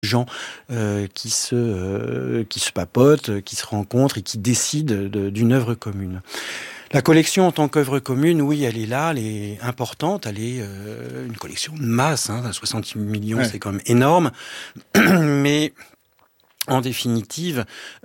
gens qui se papotent, qui se rencontrent et qui décident d'une œuvre commune. La collection en tant qu'œuvre commune, oui, elle est là, elle est importante, elle est une collection de masse, 68 millions, ouais. C'est quand même énorme, mais en définitive,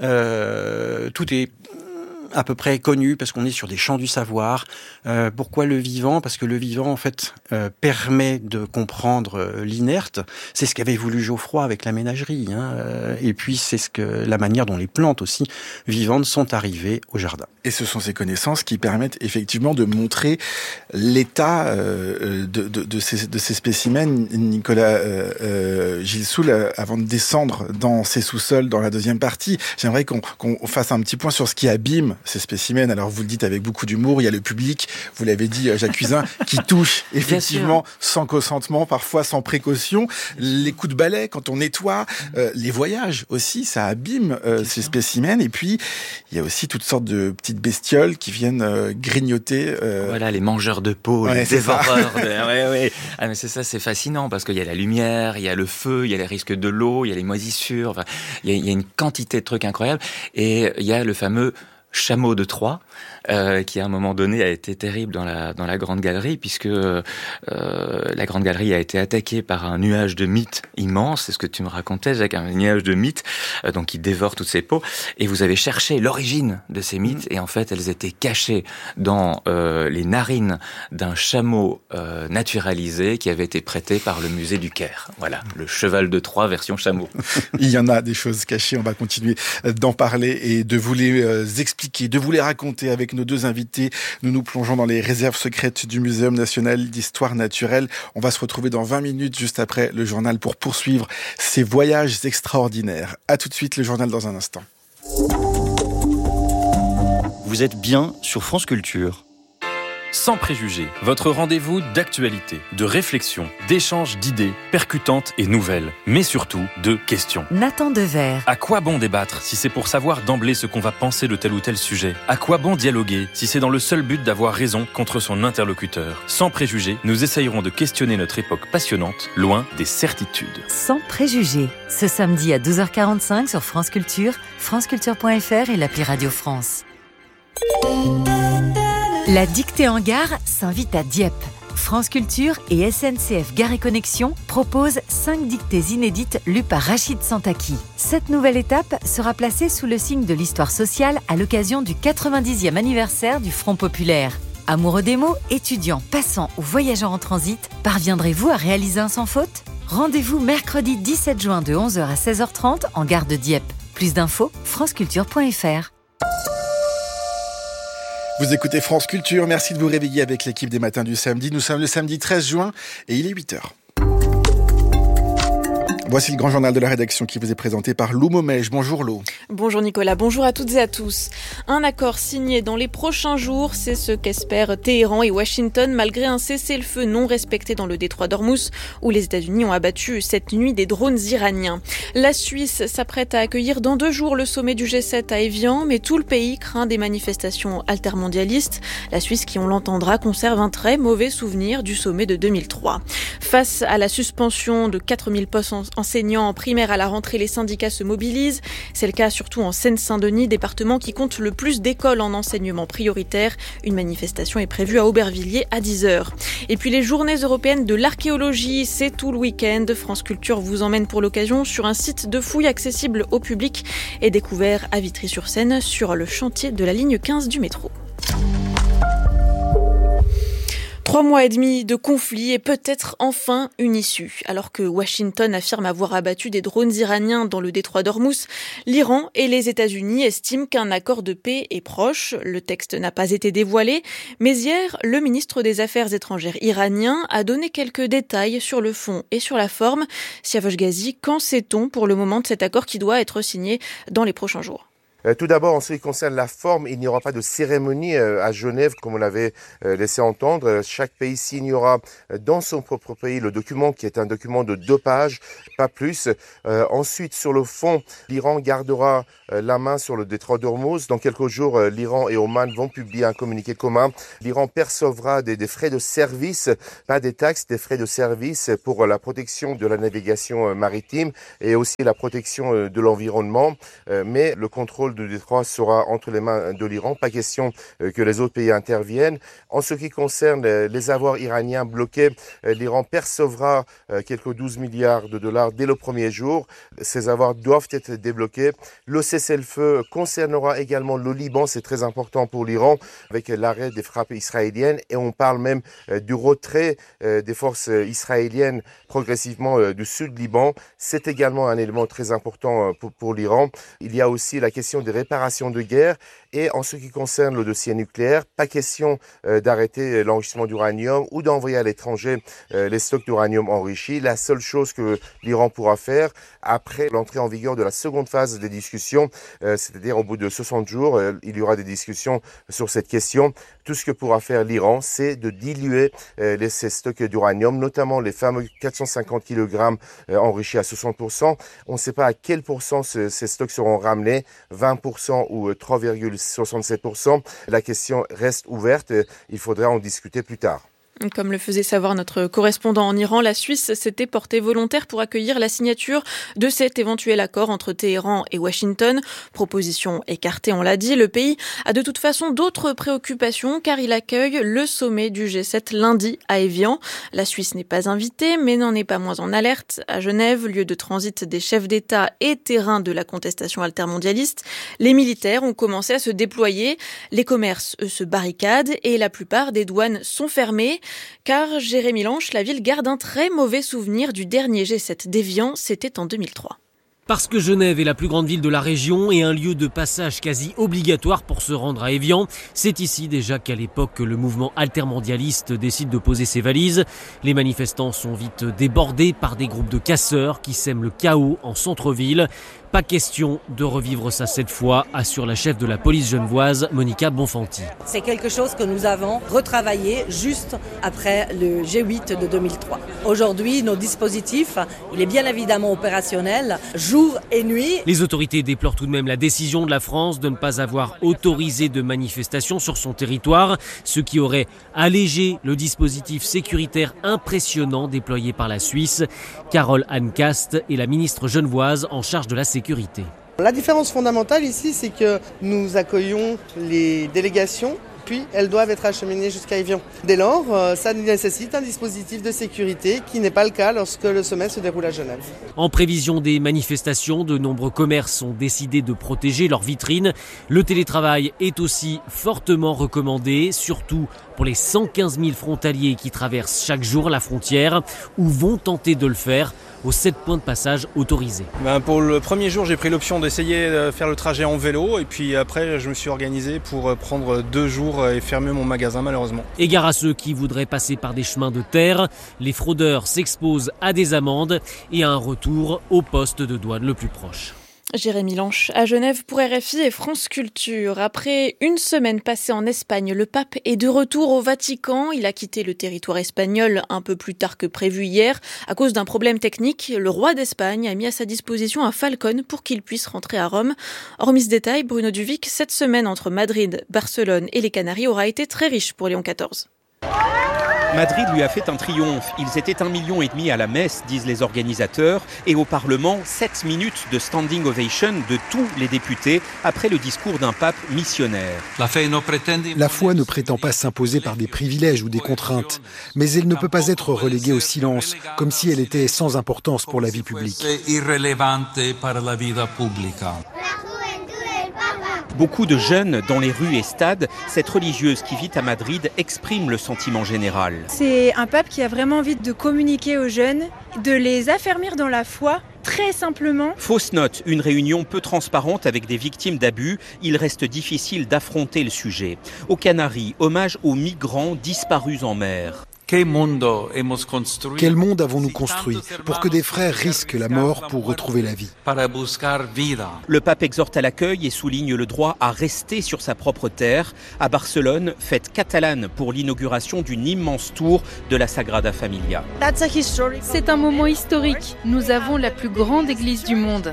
tout est à peu près connu parce qu'on est sur des champs du savoir. Pourquoi le vivant ? Parce que le vivant, en fait, permet de comprendre l'inerte. C'est ce qu'avait voulu Geoffroy avec la ménagerie. Et puis, c'est la manière dont les plantes aussi vivantes sont arrivées au jardin. Et ce sont ces connaissances qui permettent effectivement de montrer l'état de ces spécimens. Nicolas Gilsoul, avant de descendre dans ces sous-sols dans la deuxième partie, j'aimerais qu'on fasse un petit point sur ce qui abîme ces spécimens. Alors vous le dites avec beaucoup d'humour, il y a le public, vous l'avez dit Jacques Cuisin, qui touche effectivement sans consentement, parfois sans précaution, les coups de balai quand on nettoie, les voyages aussi, ça abîme ces spécimens. Et puis il y a aussi toutes sortes de petites bestioles qui viennent grignoter. Voilà, les mangeurs de peau, les dévoreurs. Ouais. Ah, mais c'est ça, c'est fascinant parce qu'il y a la lumière, il y a le feu, il y a les risques de l'eau, il y a les moisissures. Enfin, il y a une quantité de trucs incroyables. Et il y a le fameux chameau de Troie, qui à un moment donné a été terrible dans la Grande Galerie, puisque la Grande Galerie a été attaquée par un nuage de mythes immense, c'est ce que tu me racontais, Jacques, un nuage de mythes, donc qui dévore toutes ces peaux, et vous avez cherché l'origine de ces mythes, et en fait elles étaient cachées dans les narines d'un chameau naturalisé qui avait été prêté par le musée du Caire. Voilà, le cheval de Troie version chameau. Il y en a des choses cachées, on va continuer d'en parler et de vous les expliquer, de vous les raconter avec nos deux invités. Nous plongeons dans les réserves secrètes du Muséum national d'histoire naturelle. On va se retrouver dans 20 minutes juste après le journal pour poursuivre ces voyages extraordinaires. À tout de suite, le journal dans un instant. Vous êtes bien sur France Culture. Sans préjugés, votre rendez-vous d'actualité, de réflexion, d'échange d'idées percutantes et nouvelles, mais surtout de questions. Nathan Dever. À quoi bon débattre si c'est pour savoir d'emblée ce qu'on va penser de tel ou tel sujet ? À quoi bon dialoguer si c'est dans le seul but d'avoir raison contre son interlocuteur ? Sans préjugés, nous essayerons de questionner notre époque passionnante, loin des certitudes. Sans préjugés, ce samedi à 12h45 sur France Culture, franceculture.fr et l'appli Radio France. La dictée en gare s'invite à Dieppe. France Culture et SNCF Gare et Connexion proposent 5 dictées inédites lues par Rachid Santaki. Cette nouvelle étape sera placée sous le signe de l'histoire sociale à l'occasion du 90e anniversaire du Front Populaire. Amoureux des mots, étudiants, passants ou voyageurs en transit, parviendrez-vous à réaliser un sans faute ? Rendez-vous mercredi 17 juin de 11h à 16h30 en gare de Dieppe. Plus d'infos, franceculture.fr. Vous écoutez France Culture, merci de vous réveiller avec l'équipe des matins du samedi. Nous sommes le samedi 13 juin et il est 8h. Voici le grand journal de la rédaction qui vous est présenté par Lou Momège. Bonjour Lou. Bonjour Nicolas, bonjour à toutes et à tous. Un accord signé dans les prochains jours, c'est ce qu'espèrent Téhéran et Washington malgré un cessez-le-feu non respecté dans le détroit d'Ormuz où les États-Unis ont abattu cette nuit des drones iraniens. La Suisse s'apprête à accueillir dans 2 jours le sommet du G7 à Évian, mais tout le pays craint des manifestations altermondialistes. La Suisse, qui on l'entendra, conserve un très mauvais souvenir du sommet de 2003. Face à la suspension de 4000 postes enseignants en primaire à la rentrée, les syndicats se mobilisent. C'est le cas surtout en Seine-Saint-Denis, département qui compte le plus d'écoles en enseignement prioritaire. Une manifestation est prévue à Aubervilliers à 10h. Et puis les journées européennes de l'archéologie, c'est tout le week-end. France Culture vous emmène pour l'occasion sur un site de fouilles accessible au public et découvert à Vitry-sur-Seine sur le chantier de la ligne 15 du métro. 3 mois et demi de conflit et peut-être enfin une issue. Alors que Washington affirme avoir abattu des drones iraniens dans le détroit d'Ormuz, l'Iran et les États-Unis estiment qu'un accord de paix est proche. Le texte n'a pas été dévoilé, mais hier, le ministre des Affaires étrangères iranien a donné quelques détails sur le fond et sur la forme. Siavash Ghazi, qu'en sait-on pour le moment de cet accord qui doit être signé dans les prochains jours ? Tout d'abord, en ce qui concerne la forme, il n'y aura pas de cérémonie à Genève, comme on l'avait laissé entendre. Chaque pays signera dans son propre pays le document, qui est un document de 2 pages, pas plus. Ensuite, sur le fond, l'Iran gardera la main sur le détroit d'Ormuz. Dans quelques jours, l'Iran et Oman vont publier un communiqué commun. L'Iran percevra des frais de service, pas des taxes, des frais de service pour la protection de la navigation maritime et aussi la protection de l'environnement. Mais le contrôle du détroit sera entre les mains de l'Iran. Pas question que les autres pays interviennent. En ce qui concerne les avoirs iraniens bloqués, l'Iran percevra quelques 12 milliards de dollars dès le premier jour. Ces avoirs doivent être débloqués. Le cessez-le-feu concernera également le Liban, c'est très important pour l'Iran, avec l'arrêt des frappes israéliennes. Et on parle même du retrait des forces israéliennes progressivement du sud Liban. C'est également un élément très important pour l'Iran. Il y a aussi la question des réparations de guerre. Et en ce qui concerne le dossier nucléaire, pas question d'arrêter l'enrichissement d'uranium ou d'envoyer à l'étranger les stocks d'uranium enrichi. La seule chose que l'Iran pourra faire après l'entrée en vigueur de la seconde phase des discussions, c'est-à-dire au bout de 60 jours, il y aura des discussions sur cette question. Tout ce que pourra faire l'Iran, c'est de diluer ces stocks d'uranium, notamment les fameux 450 kg enrichis à 60%. On ne sait pas à quel pourcent ces stocks seront ramenés, 20% ou 3,67%. La question reste ouverte. Il faudra en discuter plus tard. Comme le faisait savoir notre correspondant en Iran, la Suisse s'était portée volontaire pour accueillir la signature de cet éventuel accord entre Téhéran et Washington. Proposition écartée, on l'a dit. Le pays a de toute façon d'autres préoccupations car il accueille le sommet du G7 lundi à Évian. La Suisse n'est pas invitée mais n'en est pas moins en alerte. À Genève, lieu de transit des chefs d'État et terrain de la contestation altermondialiste, les militaires ont commencé à se déployer. Les commerces, eux, se barricadent et la plupart des douanes sont fermées. Car Jérémy Lanche, la ville garde un très mauvais souvenir du dernier G7 d'Évian, c'était en 2003. Parce que Genève est la plus grande ville de la région et un lieu de passage quasi obligatoire pour se rendre à Évian, c'est ici déjà qu'à l'époque le mouvement altermondialiste décide de poser ses valises. Les manifestants sont vite débordés par des groupes de casseurs qui sèment le chaos en centre-ville. Pas question de revivre ça cette fois, assure la chef de la police genevoise, Monica Bonfanti. C'est quelque chose que nous avons retravaillé juste après le G8 de 2003. Aujourd'hui, nos dispositifs, il est bien évidemment opérationnel, jour et nuit. Les autorités déplorent tout de même la décision de la France de ne pas avoir autorisé de manifestation sur son territoire, ce qui aurait allégé le dispositif sécuritaire impressionnant déployé par la Suisse. Carole Hancast est la ministre genevoise en charge de la sécurité. La différence fondamentale ici, c'est que nous accueillons les délégations, puis elles doivent être acheminées jusqu'à Évian. Dès lors, ça nécessite un dispositif de sécurité qui n'est pas le cas lorsque le sommet se déroule à Genève. En prévision des manifestations, de nombreux commerces ont décidé de protéger leurs vitrines. Le télétravail est aussi fortement recommandé, surtout pour les 115 000 frontaliers qui traversent chaque jour la frontière ou vont tenter de le faire aux 7 points de passage autorisés. Pour le premier jour, j'ai pris l'option d'essayer de faire le trajet en vélo et puis après, je me suis organisé pour prendre 2 jours et fermer mon magasin malheureusement. Égard à ceux qui voudraient passer par des chemins de terre, les fraudeurs s'exposent à des amendes et à un retour au poste de douane le plus proche. Jérémy Lanche à Genève pour RFI et France Culture. Après une semaine passée en Espagne, le pape est de retour au Vatican. Il a quitté le territoire espagnol un peu plus tard que prévu hier. À cause d'un problème technique, le roi d'Espagne a mis à sa disposition un Falcon pour qu'il puisse rentrer à Rome. Hormis ce détail, Bruno Duvic, cette semaine entre Madrid, Barcelone et les Canaries aura été très riche pour Léon XIV. Madrid lui a fait un triomphe. Ils étaient 1,5 million à la messe, disent les organisateurs. Et au Parlement, 7 minutes de standing ovation de tous les députés après le discours d'un pape missionnaire. La foi ne prétend pas s'imposer par des privilèges ou des contraintes, mais elle ne peut pas être reléguée au silence, comme si elle était sans importance pour la vie publique. Beaucoup de jeunes dans les rues et stades, cette religieuse qui vit à Madrid exprime le sentiment général. C'est un pape qui a vraiment envie de communiquer aux jeunes, de les affermir dans la foi, très simplement. Fausse note, une réunion peu transparente avec des victimes d'abus. Il reste difficile d'affronter le sujet. Aux Canaries, hommage aux migrants disparus en mer. Quel monde avons-nous construit pour que des frères risquent la mort pour retrouver la vie? Le pape exhorte à l'accueil et souligne le droit à rester sur sa propre terre. À Barcelone, fête catalane pour l'inauguration d'une immense tour de la Sagrada Familia. C'est un moment historique. Nous avons la plus grande église du monde.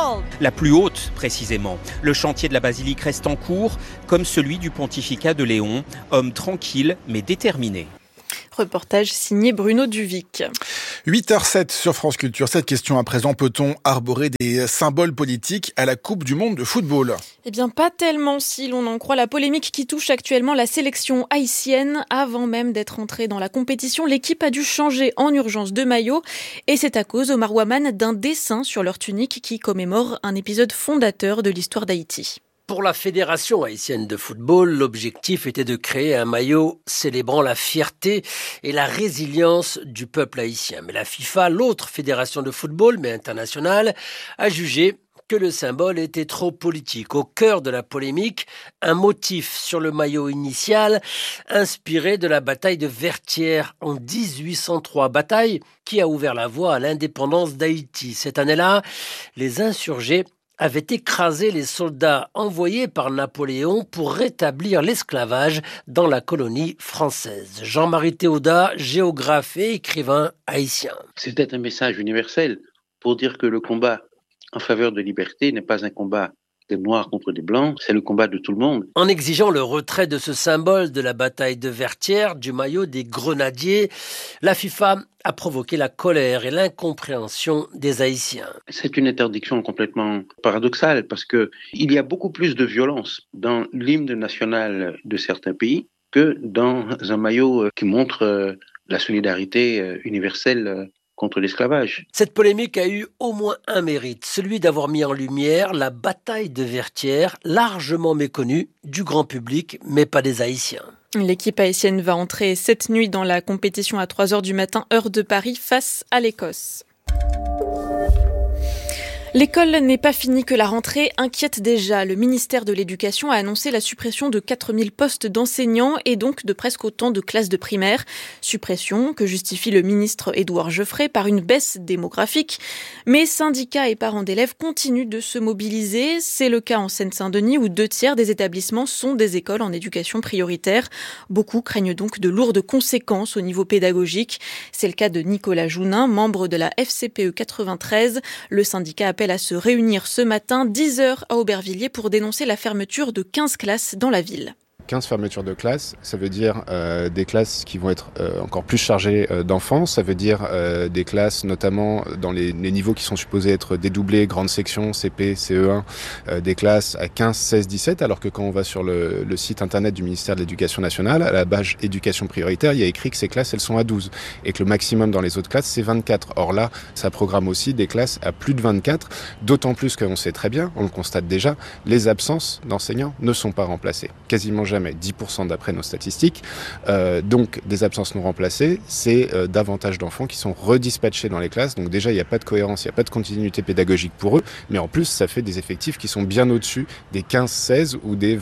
La plus haute, précisément. Le chantier de la basilique reste en cours, comme celui du pontificat de Léon, homme tranquille mais déterminé. Reportage signé Bruno Duvic. 8h07 sur France Culture. Cette question à présent, peut-on arborer des symboles politiques à la Coupe du Monde de football? Eh bien, pas tellement si l'on en croit la polémique qui touche actuellement la sélection haïtienne. Avant même d'être entrée dans la compétition, l'équipe a dû changer en urgence de maillot. Et c'est à cause, Omar Ouaman, d'un dessin sur leur tunique qui commémore un épisode fondateur de l'histoire d'Haïti. Pour la Fédération haïtienne de football, l'objectif était de créer un maillot célébrant la fierté et la résilience du peuple haïtien. Mais la FIFA, l'autre fédération de football, mais internationale, a jugé que le symbole était trop politique. Au cœur de la polémique, un motif sur le maillot initial inspiré de la bataille de Vertières en 1803, bataille qui a ouvert la voie à l'indépendance d'Haïti. Cette année-là, les insurgés avaient écrasé les soldats envoyés par Napoléon pour rétablir l'esclavage dans la colonie française. Jean-Marie Théodat, géographe et écrivain haïtien. C'était un message universel pour dire que le combat en faveur de liberté n'est pas un combat des Noirs contre des Blancs, c'est le combat de tout le monde. En exigeant le retrait de ce symbole de la bataille de Vertières, du maillot des grenadiers, la FIFA a provoqué la colère et l'incompréhension des Haïtiens. C'est une interdiction complètement paradoxale parce que il y a beaucoup plus de violence dans l'hymne national de certains pays que dans un maillot qui montre la solidarité universelle contre l'esclavage. Cette polémique a eu au moins un mérite, celui d'avoir mis en lumière la bataille de Vertières, largement méconnue du grand public, mais pas des Haïtiens. L'équipe haïtienne va entrer cette nuit dans la compétition à 3h du matin, heure de Paris, face à l'Écosse. L'école n'est pas finie que la rentrée inquiète déjà. Le ministère de l'Éducation a annoncé la suppression de 4000 postes d'enseignants et donc de presque autant de classes de primaire. Suppression que justifie le ministre Édouard Geoffrey par une baisse démographique. Mais syndicats et parents d'élèves continuent de se mobiliser. C'est le cas en Seine-Saint-Denis où 2/3 des établissements sont des écoles en éducation prioritaire. Beaucoup craignent donc de lourdes conséquences au niveau pédagogique. C'est le cas de Nicolas Jounin, membre de la FCPE 93. Le syndicat appelle à se réunir ce matin, 10h à Aubervilliers, pour dénoncer la fermeture de 15 classes dans la ville. 15 fermetures de classes, ça veut dire des classes qui vont être encore plus chargées d'enfants, ça veut dire des classes notamment dans les niveaux qui sont supposés être dédoublés, grande section, CP, CE1, des classes à 15, 16, 17, alors que quand on va sur le site internet du ministère de l'Éducation nationale, à la page éducation prioritaire, il y a écrit que ces classes, elles sont à 12, et que le maximum dans les autres classes, c'est 24. Or là, ça programme aussi des classes à plus de 24, d'autant plus qu'on sait très bien, on le constate déjà, les absences d'enseignants ne sont pas remplacées. Quasiment jamais. 10% d'après nos statistiques. Donc, des absences non remplacées, c'est davantage d'enfants qui sont redispatchés dans les classes. Donc déjà, il n'y a pas de cohérence, il n'y a pas de continuité pédagogique pour eux. Mais en plus, ça fait des effectifs qui sont bien au-dessus des 15-16 ou des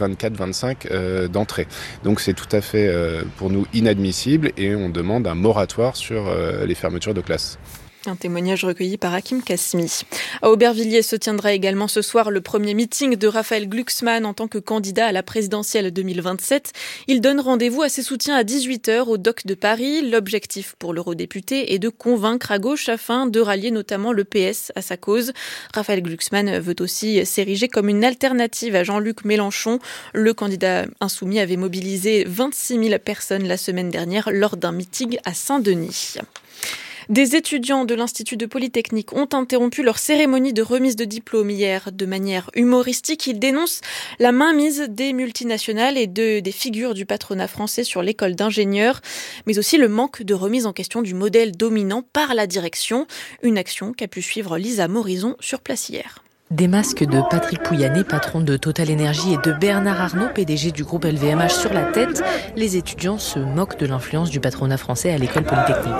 24-25 d'entrée. Donc c'est tout à fait, pour nous, inadmissible et on demande un moratoire sur les fermetures de classes. Un témoignage recueilli par Hakim Kasmi. À Aubervilliers se tiendra également ce soir le premier meeting de Raphaël Glucksmann en tant que candidat à la présidentielle 2027. Il donne rendez-vous à ses soutiens à 18h au DOC de Paris. L'objectif pour l'eurodéputé est de convaincre à gauche afin de rallier notamment le PS à sa cause. Raphaël Glucksmann veut aussi s'ériger comme une alternative à Jean-Luc Mélenchon. Le candidat insoumis avait mobilisé 26 000 personnes la semaine dernière lors d'un meeting à Saint-Denis. Des étudiants de l'Institut de Polytechnique ont interrompu leur cérémonie de remise de diplôme hier. De manière humoristique, ils dénoncent la mainmise des multinationales et des figures du patronat français sur l'école d'ingénieurs, mais aussi le manque de remise en question du modèle dominant par la direction. Une action qu'a pu suivre Lisa Morison sur place hier. Des masques de Patrick Pouyanné, patron de Total Energy, et de Bernard Arnault, PDG du groupe LVMH, sur la tête. Les étudiants se moquent de l'influence du patronat français à l'école polytechnique.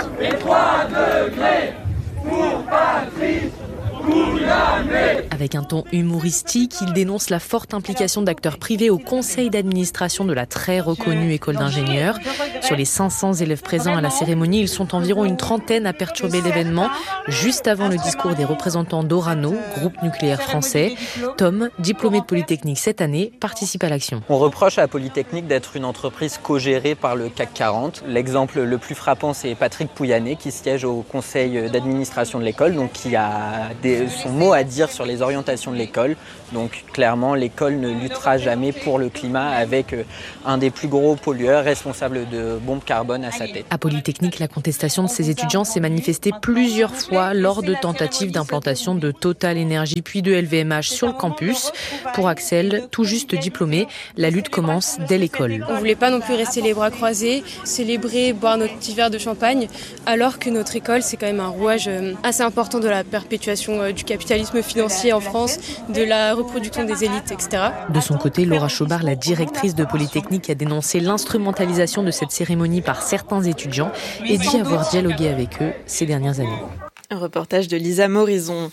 avec un ton humoristique. Il dénonce la forte implication d'acteurs privés au conseil d'administration de la très reconnue école d'ingénieurs. Sur les 500 élèves présents à la cérémonie, ils sont environ une trentaine à perturber l'événement, juste avant le discours des représentants d'Orano, groupe nucléaire français. Tom, diplômé de Polytechnique cette année, participe à l'action. On reproche à la Polytechnique d'être une entreprise co-gérée par le CAC 40. L'exemple le plus frappant, c'est Patrick Pouyanné qui siège au conseil d'administration de l'école, donc qui a son mot à dire sur les orientations de l'école. Donc clairement, l'école ne luttera jamais pour le climat avec un des plus gros pollueurs responsables de bombes carbone à sa tête. À Polytechnique, la contestation de ces étudiants s'est manifestée plusieurs fois lors de tentatives d'implantation de Total Energy puis de LVMH sur le campus. Pour Axel, tout juste diplômé, la lutte commence dès l'école. On ne voulait pas non plus rester les bras croisés, célébrer, boire notre petit verre de champagne, alors que notre école, c'est quand même un rouage assez important de la perpétuation du capitalisme financier en France, de la reproduction des élites, etc. De son côté, Laura Chaubard, la directrice de Polytechnique, a dénoncé l'instrumentalisation de cette cérémonie par certains étudiants et dit avoir dialogué avec eux ces dernières années. Un reportage de Lisa Morison.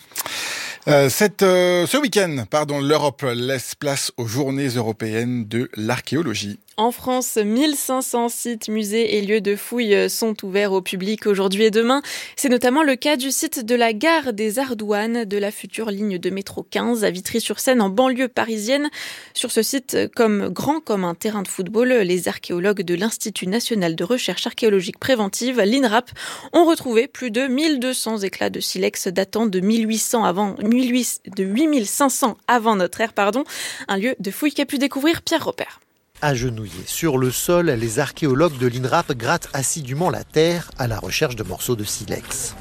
Ce week-end, l'Europe laisse place aux Journées européennes de l'archéologie. En France, 1500 sites, musées et lieux de fouilles sont ouverts au public aujourd'hui et demain. C'est notamment le cas du site de la gare des Ardouanes de la future ligne de métro 15 à Vitry-sur-Seine en banlieue parisienne. Sur ce site, grand comme un terrain de football, les archéologues de l'Institut national de recherche archéologique préventive, l'INRAP, ont retrouvé plus de 1200 éclats de silex datant de 8500 avant notre ère, un lieu de fouilles qu'a pu découvrir Pierre Robert. Agenouillés sur le sol, les archéologues de l'INRAP grattent assidûment la terre à la recherche de morceaux de silex.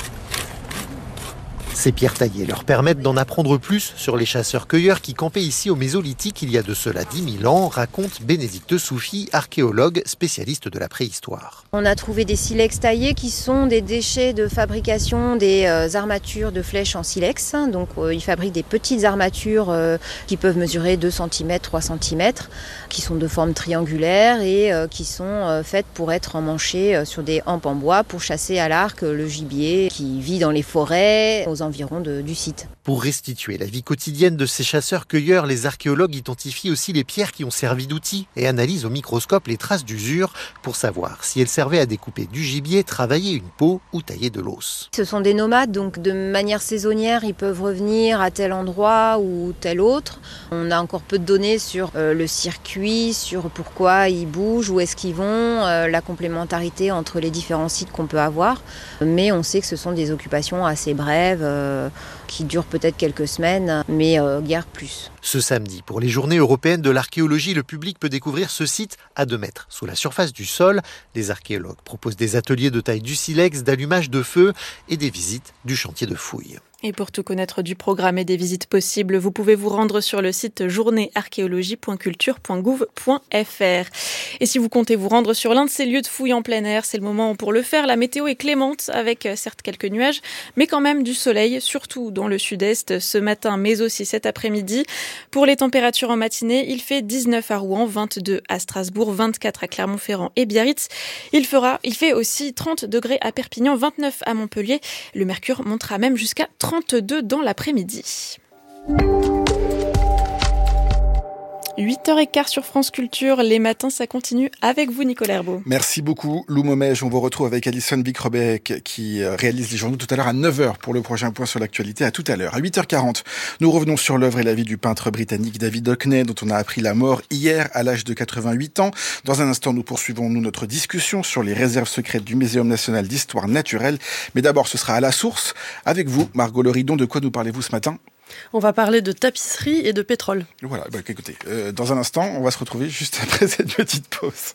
Ces pierres taillées leur permettent d'en apprendre plus sur les chasseurs-cueilleurs qui campaient ici au Mésolithique il y a de cela 10 000 ans, raconte Bénédicte Soufi, archéologue spécialiste de la préhistoire. On a trouvé des silex taillés qui sont des déchets de fabrication des armatures de flèches en silex. Donc ils fabriquent des petites armatures qui peuvent mesurer 2 cm, 3 cm, qui sont de forme triangulaire et qui sont faites pour être emmanchées sur des hampes en bois pour chasser à l'arc le gibier qui vit dans les forêts aux environs du site. Pour restituer la vie quotidienne de ces chasseurs-cueilleurs, les archéologues identifient aussi les pierres qui ont servi d'outils et analysent au microscope les traces d'usure pour savoir si elles servaient à découper du gibier, travailler une peau ou tailler de l'os. Ce sont des nomades, donc de manière saisonnière, ils peuvent revenir à tel endroit ou tel autre. On a encore peu de données sur le circuit, sur pourquoi ils bougent, où est-ce qu'ils vont, la complémentarité entre les différents sites qu'on peut avoir. Mais on sait que ce sont des occupations assez brèves, qui durent peut-être quelques semaines, mais guère plus. Ce samedi, pour les Journées européennes de l'archéologie, le public peut découvrir ce site à 2 mètres sous la surface du sol. Les archéologues proposent des ateliers de taille du silex, d'allumage de feu et des visites du chantier de fouilles. Et pour tout connaître du programme et des visites possibles, vous pouvez vous rendre sur le site journéearchéologie.culture.gouv.fr. Et si vous comptez vous rendre sur l'un de ces lieux de fouilles en plein air, c'est le moment pour le faire. La météo est clémente avec certes quelques nuages, mais quand même du soleil, surtout dans le sud-est ce matin, mais aussi cet après-midi. Pour les températures en matinée, il fait 19 à Rouen, 22 à Strasbourg, 24 à Clermont-Ferrand et Biarritz. Il fait aussi 30 degrés à Perpignan, 29 à Montpellier. Le mercure montera même jusqu'à 32 dans l'après-midi. 8h15 sur France Culture. Les matins, ça continue avec vous, Nicolas Herbeau. Merci beaucoup, Lou Momège. On vous retrouve avec Alison Vic-Rebec qui réalise les journaux tout à l'heure à 9h pour le prochain point sur l'actualité. À tout à l'heure. À 8h40, nous revenons sur l'œuvre et la vie du peintre britannique David Hockney, dont on a appris la mort hier à l'âge de 88 ans. Dans un instant, nous poursuivons notre discussion sur les réserves secrètes du Muséum national d'histoire naturelle. Mais d'abord, ce sera à la source. Avec vous, Margot Loridon, de quoi nous parlez-vous ce matin ? On va parler de tapisserie et de pétrole. Voilà, écoutez, dans un instant, on va se retrouver juste après cette petite pause.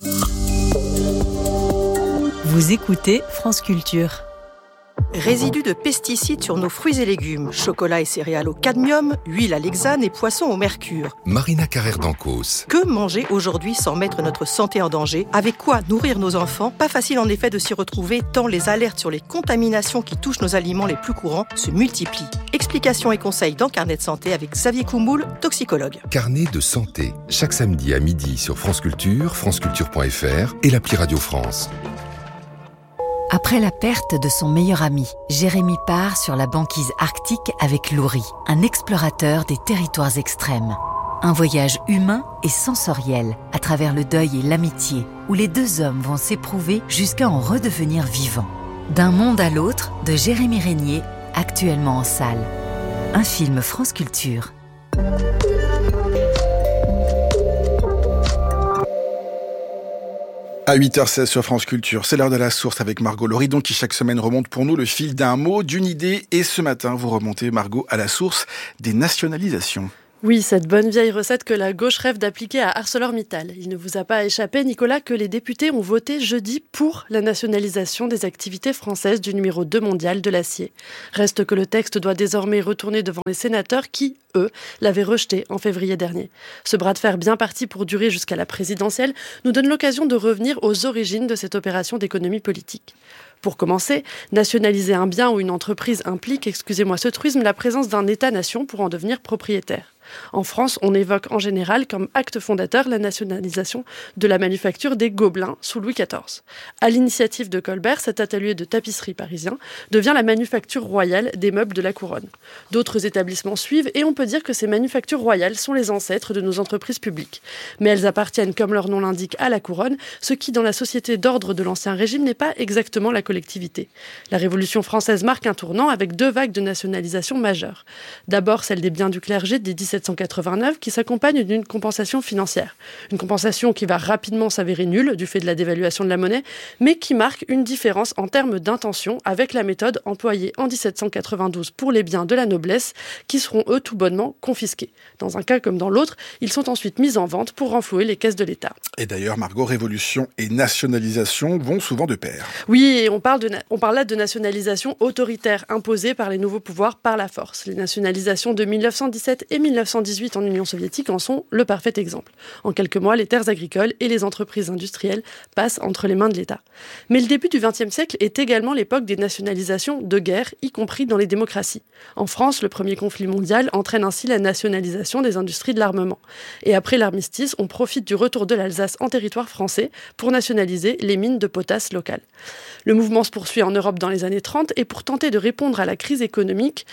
Vous écoutez France Culture. Résidus de pesticides sur nos fruits et légumes, chocolat et céréales au cadmium, huile à l'hexane et poissons au mercure. Marina Carrère d'Ancos. Que manger aujourd'hui sans mettre notre santé en danger ? Avec quoi nourrir nos enfants ? Pas facile en effet de s'y retrouver tant les alertes sur les contaminations qui touchent nos aliments les plus courants se multiplient. Explications et conseils dans Carnet de santé avec Xavier Coumoul, toxicologue. Carnet de santé, chaque samedi à midi sur France Culture, franceculture.fr et l'appli Radio France. Après la perte de son meilleur ami, Jérémy part sur la banquise arctique avec Laurie, un explorateur des territoires extrêmes. Un voyage humain et sensoriel à travers le deuil et l'amitié, où les deux hommes vont s'éprouver jusqu'à en redevenir vivants. D'un monde à l'autre, de Jérémy Régnier, actuellement en salle. Un film France Culture. À 8h16 sur France Culture, c'est l'heure de la source avec Margot Loridon qui chaque semaine remonte pour nous le fil d'un mot, d'une idée. Et ce matin, vous remontez, Margot, à la source des nationalisations. Oui, cette bonne vieille recette que la gauche rêve d'appliquer à ArcelorMittal. Il ne vous a pas échappé, Nicolas, que les députés ont voté jeudi pour la nationalisation des activités françaises du numéro 2 mondial de l'acier. Reste que le texte doit désormais retourner devant les sénateurs qui, eux, l'avaient rejeté en février dernier. Ce bras de fer bien parti pour durer jusqu'à la présidentielle nous donne l'occasion de revenir aux origines de cette opération d'économie politique. Pour commencer, nationaliser un bien ou une entreprise implique, excusez-moi ce truisme, la présence d'un État-nation pour en devenir propriétaire. En France, on évoque en général comme acte fondateur la nationalisation de la manufacture des Gobelins sous Louis XIV. À l'initiative de Colbert, cet atelier de tapisserie parisien devient la manufacture royale des meubles de la couronne. D'autres établissements suivent et on peut dire que ces manufactures royales sont les ancêtres de nos entreprises publiques. Mais elles appartiennent, comme leur nom l'indique, à la couronne, ce qui, dans la société d'ordre de l'Ancien Régime, n'est pas exactement la collectivité. La Révolution française marque un tournant avec 2 vagues de nationalisation majeures. D'abord, celle des biens du clergé dès 1789 qui s'accompagne d'une compensation financière. Une compensation qui va rapidement s'avérer nulle du fait de la dévaluation de la monnaie, mais qui marque une différence en termes d'intention avec la méthode employée en 1792 pour les biens de la noblesse qui seront eux tout bonnement confisqués. Dans un cas comme dans l'autre, ils sont ensuite mis en vente pour renflouer les caisses de l'État. Et d'ailleurs, Margot, révolution et nationalisation vont souvent de pair. Oui, et on parle là de nationalisation autoritaire imposée par les nouveaux pouvoirs par la force. Les nationalisations de 1917 et 1918 en Union soviétique en sont le parfait exemple. En quelques mois, les terres agricoles et les entreprises industrielles passent entre les mains de l'État. Mais le début du XXe siècle est également l'époque des nationalisations de guerre, y compris dans les démocraties. En France, le premier conflit mondial entraîne ainsi la nationalisation des industries de l'armement. Et après l'armistice, on profite du retour de l'Alsace en territoire français pour nationaliser les mines de potasse locales. Le mouvement se poursuit en Europe dans les années 30 et pour tenter de répondre à la crise économique,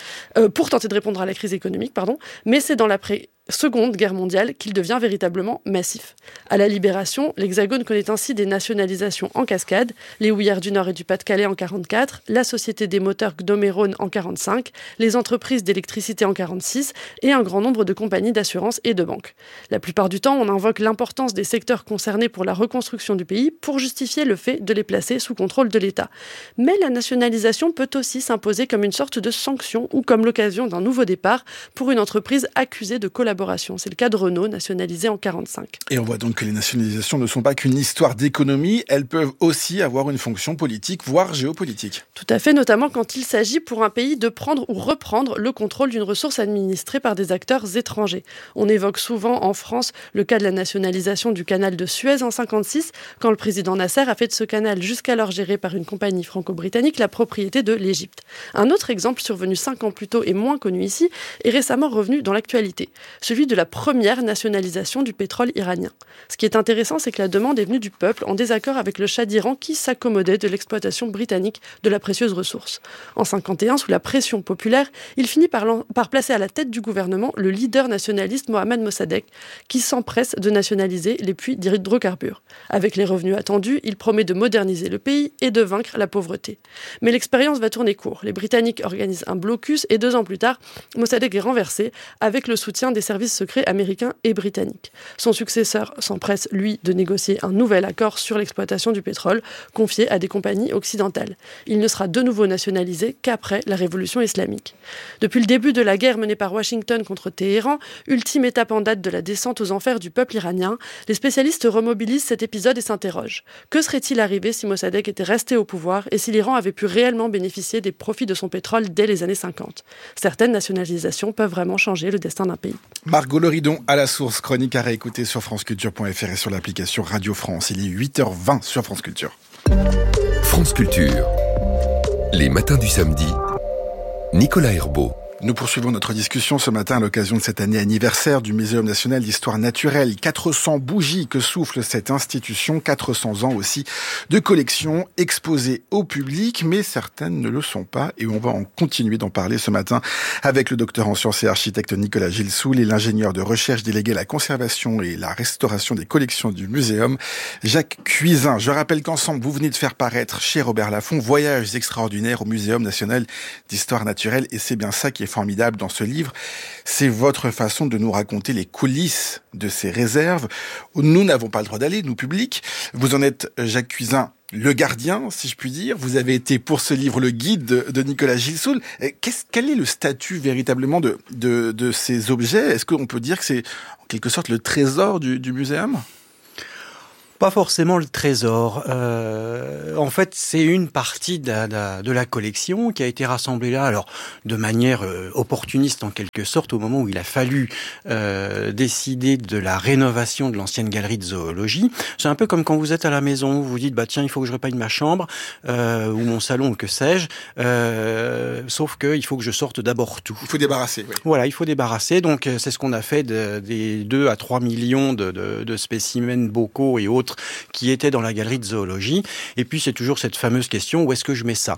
mais c'est dans l'après-Seconde Guerre mondiale qu'il devient véritablement massif. À la Libération, l'Hexagone connaît ainsi des nationalisations en cascade, les houillères du Nord et du Pas-de-Calais en 1944, la Société des moteurs Gnomes-Rhône en 1945, les entreprises d'électricité en 1946 et un grand nombre de compagnies d'assurance et de banques. La plupart du temps, on invoque l'importance des secteurs concernés pour la reconstruction du pays pour justifier le fait de les placer sous contrôle de l'État. Mais la nationalisation peut aussi s'imposer comme une sorte de sanction ou comme l'occasion d'un nouveau départ pour une entreprise accusée de collaboration. C'est le cas de Renault, nationalisé en 1945. Et on voit donc que les nationalisations ne sont pas qu'une histoire d'économie, elles peuvent aussi avoir une fonction politique, voire géopolitique. Tout à fait, notamment quand il s'agit pour un pays de prendre ou reprendre le contrôle d'une ressource administrée par des acteurs étrangers. On évoque souvent en France le cas de la nationalisation du canal de Suez en 1956, quand le président Nasser a fait de ce canal, jusqu'alors géré par une compagnie franco-britannique, la propriété de l'Égypte. Un autre exemple survenu 5 ans plus tôt et moins connu ici est récemment revenu dans l'actualité, celui de la première nationalisation du pétrole iranien. Ce qui est intéressant, c'est que la demande est venue du peuple en désaccord avec le Shah d'Iran qui s'accommodait de l'exploitation britannique de la précieuse ressource. En 1951, sous la pression populaire, il finit par placer à la tête du gouvernement le leader nationaliste Mohamed Mossadegh qui s'empresse de nationaliser les puits d'hydrocarbures. Avec les revenus attendus, il promet de moderniser le pays et de vaincre la pauvreté. Mais l'expérience va tourner court. Les Britanniques organisent un blocus et 2 ans plus tard, Mossadegh est renversé avec le soutien des services secrets américains et britanniques. Son successeur s'empresse, lui, de négocier un nouvel accord sur l'exploitation du pétrole, confié à des compagnies occidentales. Il ne sera de nouveau nationalisé qu'après la révolution islamique. Depuis le début de la guerre menée par Washington contre Téhéran, ultime étape en date de la descente aux enfers du peuple iranien, les spécialistes remobilisent cet épisode et s'interrogent. Que serait-il arrivé si Mossadegh était resté au pouvoir et si l'Iran avait pu réellement bénéficier des profits de son pétrole dès les années 50 ? Certaines nationalisations peuvent vraiment changer le destin d'un pays. Margot Loridon à la source, chronique à réécouter sur franceculture.fr et sur l'application Radio France. Il est 8h20 sur France Culture. France Culture. Les matins du samedi, Nicolas Herbeau. Nous poursuivons notre discussion ce matin à l'occasion de cette année anniversaire du Muséum national d'histoire naturelle. 400 bougies que souffle cette institution, 400 ans aussi de collections exposées au public, mais certaines ne le sont pas et on va en continuer d'en parler ce matin avec le docteur en sciences et architecte Nicolas Gilsoul et l'ingénieur de recherche délégué à la conservation et la restauration des collections du Muséum, Jacques Cuisin. Je rappelle qu'ensemble, vous venez de faire paraître chez Robert Laffont Voyages extraordinaires au Muséum national d'histoire naturelle et c'est bien ça qui est formidable dans ce livre, c'est votre façon de nous raconter les coulisses de ces réserves. Nous n'avons pas le droit d'aller, nous public. Vous en êtes, Jacques Cuisin, le gardien, si je puis dire. Vous avez été pour ce livre le guide de Nicolas Gilsoul. Quel est le statut véritablement de ces objets ? Est-ce qu'on peut dire que c'est en quelque sorte le trésor du muséum ? Pas forcément le trésor. En fait, c'est une partie de la collection qui a été rassemblée là, alors de manière opportuniste en quelque sorte, au moment où il a fallu décider de la rénovation de l'ancienne galerie de zoologie. C'est un peu comme quand vous êtes à la maison, vous vous dites tiens, il faut que je repeigne ma chambre ou mon salon ou que sais-je. Sauf que il faut que je sorte d'abord tout. Il faut débarrasser. Oui. Voilà, il faut débarrasser. Donc c'est ce qu'on a fait des 2 à 3 millions de spécimens bocaux et autres qui étaient dans la galerie de zoologie. Et puis, c'est toujours cette fameuse question, où est-ce que je mets ça ?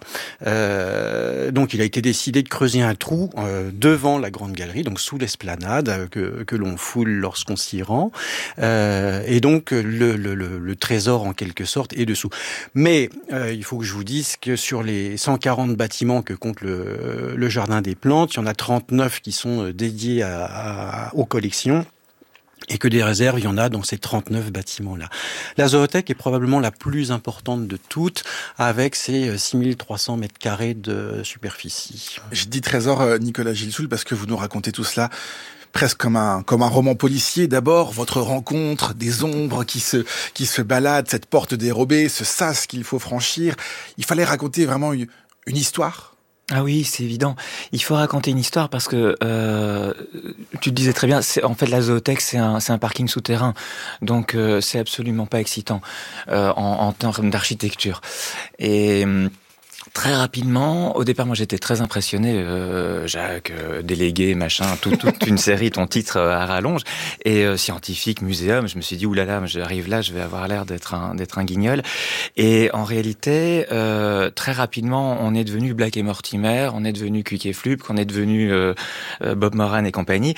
Donc, il a été décidé de creuser un trou devant la grande galerie, donc sous l'esplanade que l'on foule lorsqu'on s'y rend. Et donc, le trésor, en quelque sorte, est dessous. Mais, il faut que je vous dise que sur les 140 bâtiments que compte le Jardin des Plantes, il y en a 39 qui sont dédiés aux collections. Et que des réserves, il y en a dans ces 39 bâtiments-là. La zoothèque est probablement la plus importante de toutes, avec ses 6300 mètres carrés de superficie. Je dis trésor, Nicolas Gilsoul, parce que vous nous racontez tout cela presque comme un roman policier. D'abord, votre rencontre, des ombres qui se baladent, cette porte dérobée, ce sas qu'il faut franchir. Il fallait raconter vraiment une histoire. Ah oui, c'est évident. Il faut raconter une histoire parce que tu le disais très bien. En fait, la zoothèque, c'est un parking souterrain, donc c'est absolument pas excitant en termes d'architecture. Et très rapidement, au départ, moi j'étais très impressionné, Jacques, délégué, machin, toute une série, ton titre à rallonge, et scientifique, muséum, je me suis dit, oulala, j'arrive là, je vais avoir l'air d'être un guignol. Et en réalité, très rapidement, on est devenu Black et Mortimer, on est devenu Quick et Flup, on est devenu Bob Moran et compagnie.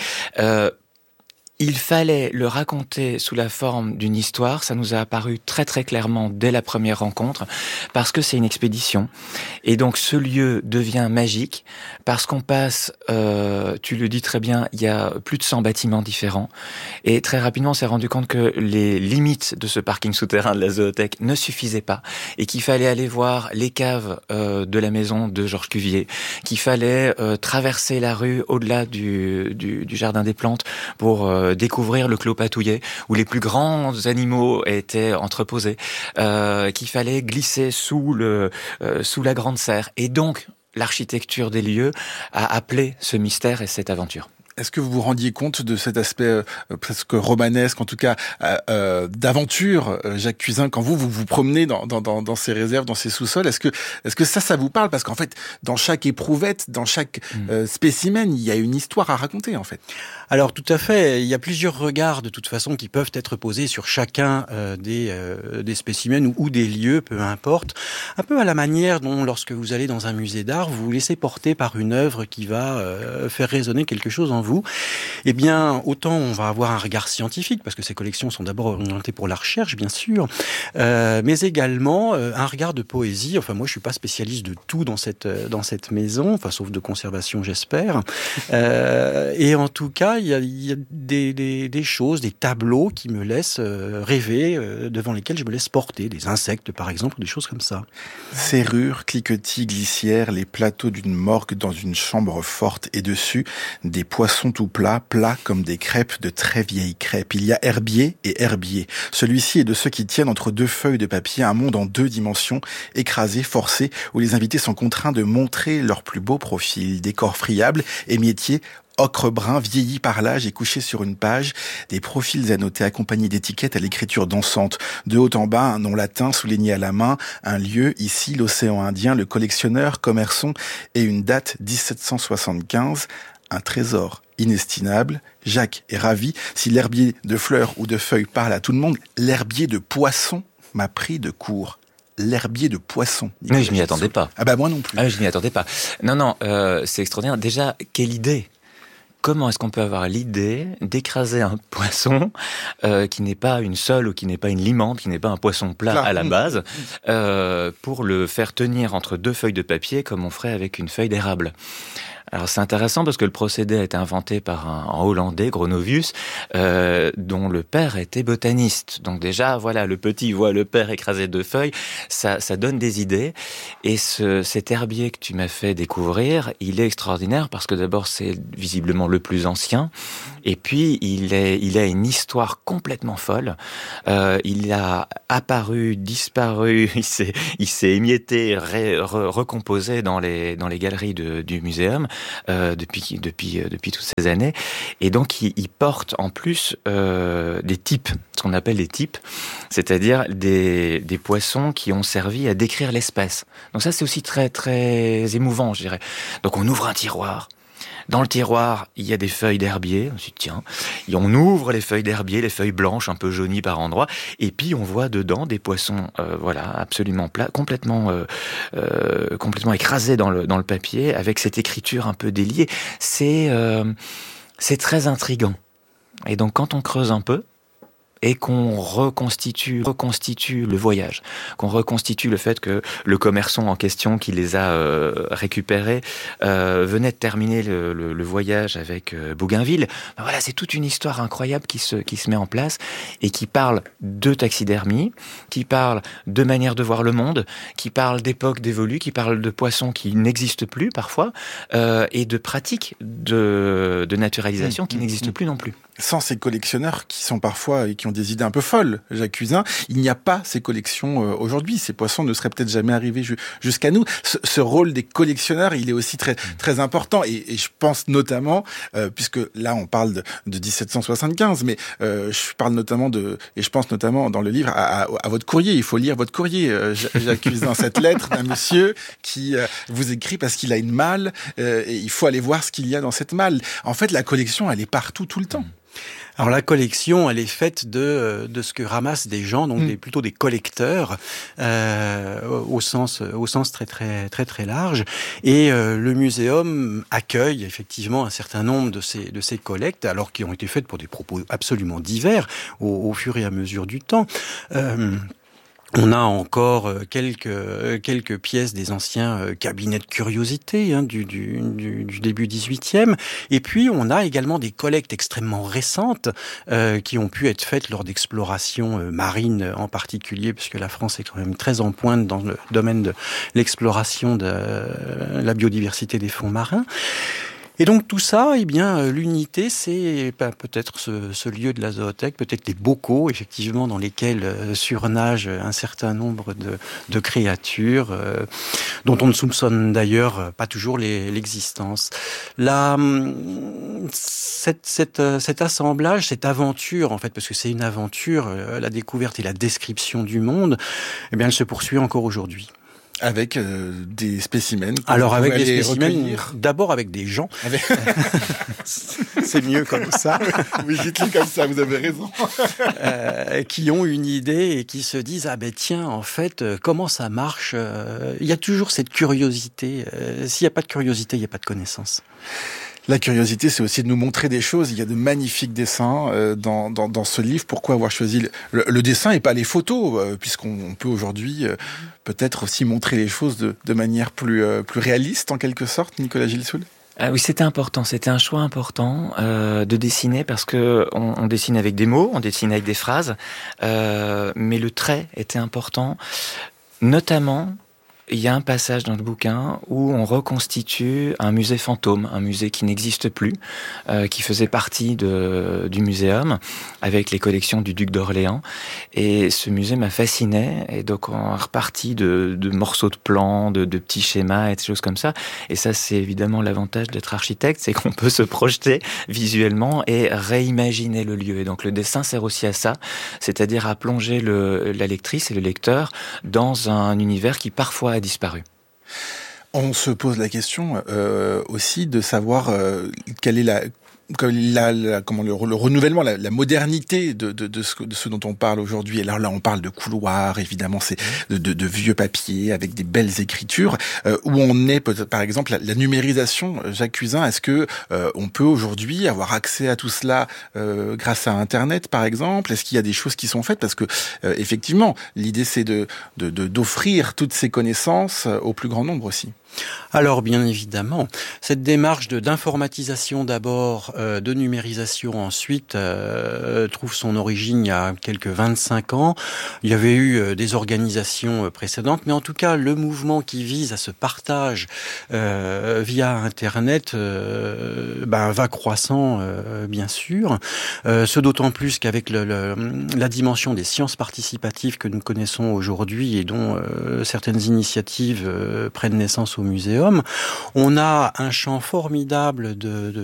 Il fallait le raconter sous la forme d'une histoire. Ça nous a apparu très très clairement dès la première rencontre, parce que c'est une expédition. Et donc ce lieu devient magique, parce qu'on passe, tu le dis très bien, il y a plus de 100 bâtiments différents. Et très rapidement, on s'est rendu compte que les limites de ce parking souterrain de la zoothèque ne suffisaient pas, et qu'il fallait aller voir les caves de la maison de Georges Cuvier, qu'il fallait traverser la rue au-delà du Jardin des Plantes pour découvrir le Clos Patouillet, où les plus grands animaux étaient entreposés, qu'il fallait glisser sous la Grande Serre. Et donc, l'architecture des lieux a appelé ce mystère et cette aventure. Est-ce que vous vous rendiez compte de cet aspect presque romanesque, en tout cas d'aventure, Jacques Cuisin, quand vous promenez dans ces réserves, dans ces sous-sols? Est-ce que ça vous parle? Parce qu'en fait, dans chaque éprouvette, dans chaque spécimen, il y a une histoire à raconter, en fait. Alors tout à fait, il y a plusieurs regards de toute façon qui peuvent être posés sur chacun des spécimens ou des lieux, peu importe. Un peu à la manière dont, lorsque vous allez dans un musée d'art, vous vous laissez porter par une œuvre qui va faire résonner quelque chose en vous. Eh bien, autant on va avoir un regard scientifique, parce que ces collections sont d'abord orientées pour la recherche, bien sûr, mais également un regard de poésie. Enfin, moi, je suis pas spécialiste de tout dans cette maison, enfin, sauf de conservation, j'espère. Et en tout cas, il y a des choses, des tableaux qui me laissent rêver, devant lesquels je me laisse porter, des insectes, par exemple, ou des choses comme ça. Serrures, cliquetis, glissières, les plateaux d'une morgue dans une chambre forte et dessus, des poissons poissons tout plats comme des crêpes de très vieilles crêpes. Il y a herbier et herbier. Celui-ci est de ceux qui tiennent entre deux feuilles de papier un monde en 2 dimensions, écrasé, forcé, où les invités sont contraints de montrer leur plus beau profil. Décor friable, émiettier, ocre brun, vieilli par l'âge et couché sur une page, des profils annotés accompagnés d'étiquettes à l'écriture dansante. De haut en bas, un nom latin souligné à la main, un lieu, ici l'océan Indien, le collectionneur, commerçant et une date 1775, un trésor inestimable. Jacques est ravi. Si l'herbier de fleurs ou de feuilles parle à tout le monde, l'herbier de poissons m'a pris de court. L'herbier de poissons. Mais je m'y attendais pas. Ah bah moi non plus. Ah, je m'y attendais pas. Non, c'est extraordinaire. Déjà, quelle idée! Comment est-ce qu'on peut avoir l'idée d'écraser un poisson qui n'est pas une sole ou qui n'est pas une limande, qui n'est pas un poisson plat à la base, pour le faire tenir entre 2 feuilles de papier comme on ferait avec une feuille d'érable? Alors c'est intéressant parce que le procédé a été inventé par un Hollandais, Gronovius, dont le père était botaniste. Donc déjà, voilà, le petit voit le père écraser 2 feuilles, ça donne des idées. Et cet herbier que tu m'as fait découvrir, il est extraordinaire parce que d'abord c'est visiblement le plus ancien. Et puis il a une histoire complètement folle. Il a apparu, disparu, il s'est émietté, recomposé dans les galeries du muséum. Depuis toutes ces années, et donc il porte en plus des types, ce qu'on appelle des types, c'est-à-dire des poissons qui ont servi à décrire l'espèce. Donc ça c'est aussi très très émouvant, je dirais. Donc on ouvre un tiroir. Dans le tiroir, il y a des feuilles d'herbier. On se dit, tiens, et on ouvre les feuilles d'herbier, les feuilles blanches, un peu jaunies par endroits, et puis on voit dedans des poissons, absolument plats, complètement écrasés dans le papier, avec cette écriture un peu déliée. C'est très intriguant. Et donc, quand on creuse un peu, et qu'on reconstitue le voyage, qu'on reconstitue le fait que le commerçant en question qui les a récupérés venait de terminer le voyage avec Bougainville. Ben voilà, c'est toute une histoire incroyable qui se met en place et qui parle de taxidermie, qui parle de manière de voir le monde, qui parle d'époque dévolue, qui parle de poissons qui n'existent plus parfois et de pratiques de naturalisation qui n'existent plus non plus. Sans ces collectionneurs qui sont parfois et qui ont des idées un peu folles, Jacques Cuisin, il n'y a pas ces collections aujourd'hui. Ces poissons ne seraient peut-être jamais arrivés jusqu'à nous. Ce rôle des collectionneurs, il est aussi très très important. Et je pense notamment, puisque là on parle de 1775, mais je parle notamment et je pense notamment dans le livre à votre courrier. Il faut lire votre courrier, Jacques Cuisin, cette lettre d'un monsieur qui vous écrit parce qu'il a une malle et il faut aller voir ce qu'il y a dans cette malle. En fait, la collection, elle est partout, tout le temps. Alors la collection, elle est faite de ce que ramassent des gens, donc plutôt des collecteurs, au sens très très très très large. Et le muséum accueille effectivement un certain nombre de ces collectes, alors qui ont été faites pour des propos absolument divers au fur et à mesure du temps. On a encore quelques pièces des anciens cabinets de curiosité du début 18e. Et puis, on a également des collectes extrêmement récentes qui ont pu être faites lors d'explorations marines en particulier, puisque la France est quand même très en pointe dans le domaine de l'exploration de la biodiversité des fonds marins. Et donc tout ça, eh bien, l'unité, c'est peut-être ce lieu de la zoothèque, peut-être les bocaux, effectivement, dans lesquels surnagent un certain nombre de créatures, dont on ne soupçonne d'ailleurs pas toujours l'existence. Cet assemblage, cette aventure, en fait, parce que c'est une aventure, la découverte et la description du monde, eh bien, elle se poursuit encore aujourd'hui. Avec des spécimens. Alors avec des spécimens, d'abord avec des gens. C'est mieux comme ça. Oui, dites-le comme ça, vous avez raison. Qui ont une idée et qui se disent tiens, en fait, comment ça marche. Il y a toujours cette curiosité. S'il n'y a pas de curiosité, il n'y a pas de connaissance. La curiosité, c'est aussi de nous montrer des choses. Il y a de magnifiques dessins dans ce livre. Pourquoi avoir choisi le dessin et pas les photos, puisqu'on peut aujourd'hui peut-être aussi montrer les choses de manière plus réaliste, en quelque sorte, Nicolas Gilsoul? Ah oui, c'était important. C'était un choix important de dessiner parce que on dessine avec des mots, on dessine avec des phrases, mais le trait était important, notamment Il y a un passage dans le bouquin où on reconstitue un musée fantôme, un musée qui n'existe plus, qui faisait partie du muséum avec les collections du duc d'Orléans. Et ce musée m'a fasciné. Et donc on est reparti de morceaux de plans, de petits schémas et des choses comme ça. Et ça, c'est évidemment l'avantage d'être architecte, c'est qu'on peut se projeter visuellement et réimaginer le lieu. Et donc le dessin sert aussi à ça, c'est-à-dire à plonger la lectrice et le lecteur dans un univers qui parfois a disparu. On se pose la question aussi de savoir quelle est le renouvellement, la modernité de ce dont on parle aujourd'hui. Et là, on parle de couloirs, évidemment, c'est de vieux papiers avec des belles écritures. Où on est, par exemple, la numérisation. Jacques Cuisin, est-ce que on peut aujourd'hui avoir accès à tout cela grâce à Internet, par exemple? Est-ce qu'il y a des choses qui sont faites? Parce que effectivement, l'idée c'est d'offrir toutes ces connaissances au plus grand nombre aussi. Alors bien évidemment, cette démarche d'informatisation d'abord, de numérisation ensuite, trouve son origine il y a quelques 25 ans. Il y avait eu des organisations précédentes, mais en tout cas le mouvement qui vise à ce partage via Internet va croissant bien sûr. Ce d'autant plus qu'avec la dimension des sciences participatives que nous connaissons aujourd'hui et dont certaines initiatives prennent naissance au muséum, on a un champ formidable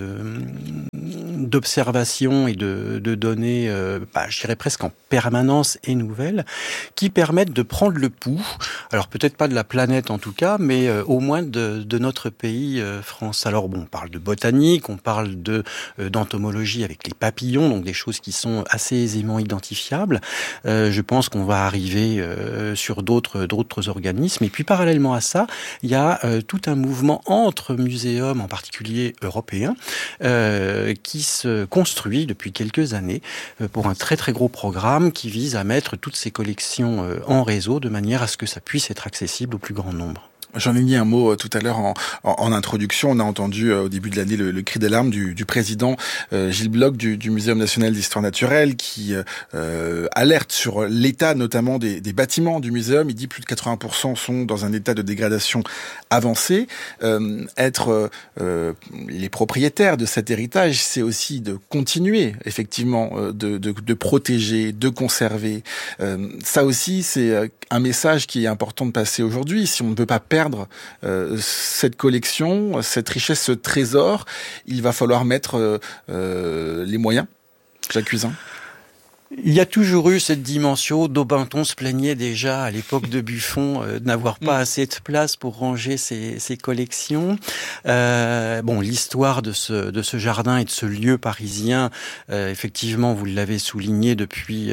d'observations et de données, je dirais presque en permanence et nouvelles, qui permettent de prendre le pouls, alors peut-être pas de la planète en tout cas, mais au moins de notre pays, France. Alors bon, on parle de botanique, on parle d'entomologie avec les papillons, donc des choses qui sont assez aisément identifiables. Je pense qu'on va arriver sur d'autres organismes. Et puis parallèlement à ça, il y a tout un mouvement entre muséums, en particulier européens, qui se construit depuis quelques années pour un très très gros programme qui vise à mettre toutes ces collections en réseau de manière à ce que ça puisse être accessible au plus grand nombre. J'en ai mis un mot tout à l'heure en introduction. On a entendu au début de l'année le cri d'alarme du président Gilles Bloch du Muséum national d'histoire naturelle qui alerte sur l'état notamment des bâtiments du muséum. Il dit plus de 80% sont dans un état de dégradation avancé. Être les propriétaires de cet héritage, c'est aussi de continuer effectivement de protéger, de conserver. Ça aussi, c'est un message qui est important de passer aujourd'hui. Si on ne veut pas perdre cette collection, cette richesse, ce trésor, il va falloir mettre les moyens. Jacques Cuisin. Il y a toujours eu cette dimension. Daubenton se plaignait déjà à l'époque de Buffon de n'avoir pas assez de place pour ranger ses collections. L'histoire de ce jardin et de ce lieu parisien, effectivement, vous l'avez souligné depuis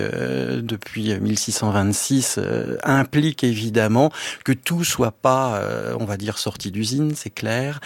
1626, implique évidemment que tout soit pas, on va dire, sorti d'usine, c'est clair.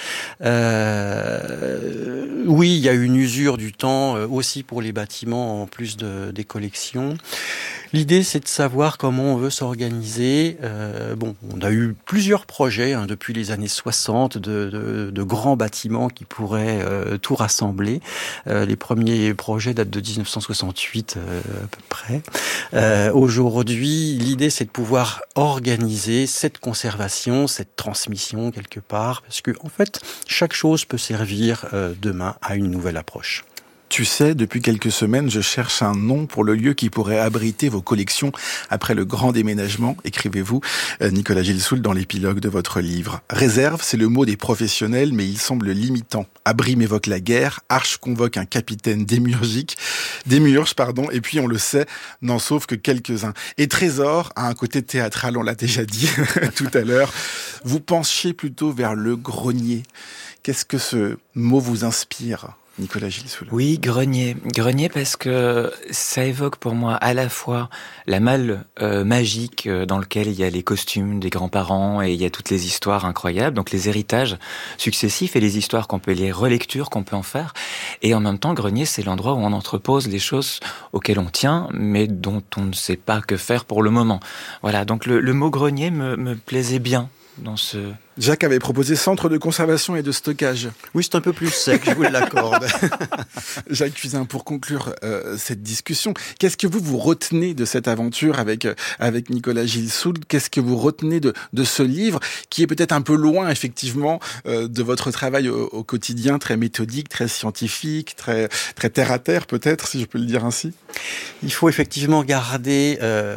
Oui, il y a une usure du temps aussi pour les bâtiments en plus des collections. L'idée, c'est de savoir comment on veut s'organiser. On a eu plusieurs projets depuis les années 60 de grands bâtiments qui pourraient tout rassembler. Les premiers projets datent de 1968 à peu près. Aujourd'hui, l'idée, c'est de pouvoir organiser cette conservation, cette transmission quelque part, parce que en fait, chaque chose peut servir demain à une nouvelle approche. Tu sais, depuis quelques semaines, je cherche un nom pour le lieu qui pourrait abriter vos collections après le grand déménagement, écrivez-vous, Nicolas Gilsoul, dans l'épilogue de votre livre. Réserve, c'est le mot des professionnels, mais il semble limitant. Abri m'évoque la guerre, Arche convoque un capitaine démiurge, et puis on le sait, n'en sauve que quelques-uns. Et Trésor a un côté théâtral, on l'a déjà dit tout à l'heure. Vous penchiez plutôt vers le grenier. Qu'est-ce que ce mot vous inspire ? Nicolas Gilsoul. Oui, grenier. Grenier parce que ça évoque pour moi à la fois la malle magique dans lequel il y a les costumes des grands-parents et il y a toutes les histoires incroyables, donc les héritages successifs et les histoires les relectures qu'on peut en faire. Et en même temps, grenier, c'est l'endroit où on entrepose les choses auxquelles on tient, mais dont on ne sait pas que faire pour le moment. Voilà, donc le mot grenier me plaisait bien dans Jacques avait proposé centre de conservation et de stockage. Oui, c'est un peu plus sec, je vous l'accorde. Jacques Cuisin, pour conclure cette discussion, qu'est-ce que vous retenez de cette aventure avec Nicolas Gilsoul? Qu'est-ce que vous retenez de ce livre qui est peut-être un peu loin, effectivement, de votre travail au quotidien, très méthodique, très scientifique, très terre-à-terre, peut-être, si je peux le dire ainsi? Il faut effectivement garder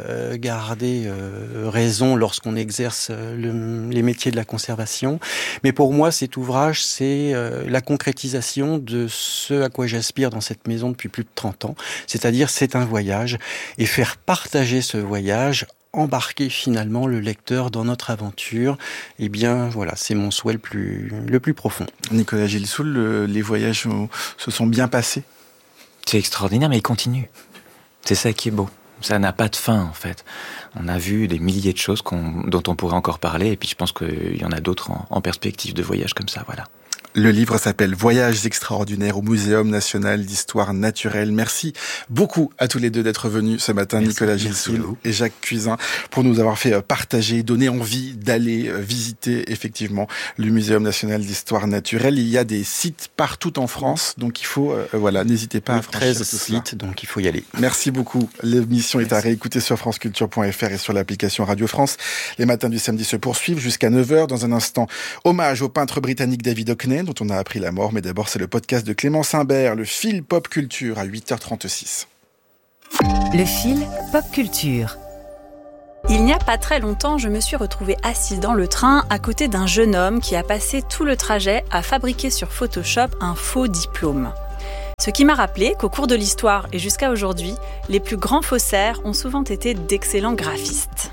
raison lorsqu'on exerce les métiers de la conservation. Mais pour moi, cet ouvrage, c'est la concrétisation de ce à quoi j'aspire dans cette maison depuis plus de 30 ans. C'est-à-dire, c'est un voyage et faire partager ce voyage, embarquer finalement le lecteur dans notre aventure, eh bien voilà, c'est mon souhait le plus profond. Nicolas Gilsoul, les voyages se sont bien passés? C'est extraordinaire, mais il continue. C'est ça qui est beau. Ça n'a pas de fin, en fait. On a vu des milliers de choses dont on pourrait encore parler, et puis je pense qu'il y en a d'autres en perspective de voyage comme ça, voilà. Le livre s'appelle « Voyages extraordinaires au Muséum national d'histoire naturelle ». Merci beaucoup à tous les deux d'être venus ce matin, Nicolas Gilsoul et Jacques Cuisin, pour nous avoir fait partager, donner envie d'aller visiter effectivement le Muséum national d'histoire naturelle. Il y a des sites partout en France, donc il faut, n'hésitez pas à franchir 13 sites, donc il faut y aller. Merci beaucoup. L'émission est à réécouter sur franceculture.fr et sur l'application Radio France. Les matins du samedi se poursuivent jusqu'à 9h. Dans un instant, hommage au peintre britannique David Hockney, dont on a appris la mort, mais d'abord c'est le podcast de Clémence Imbert, le fil pop culture à 8h36. Le fil pop culture. Il n'y a pas très longtemps, je me suis retrouvée assise dans le train à côté d'un jeune homme qui a passé tout le trajet à fabriquer sur Photoshop un faux diplôme. Ce qui m'a rappelé qu'au cours de l'histoire et jusqu'à aujourd'hui, les plus grands faussaires ont souvent été d'excellents graphistes.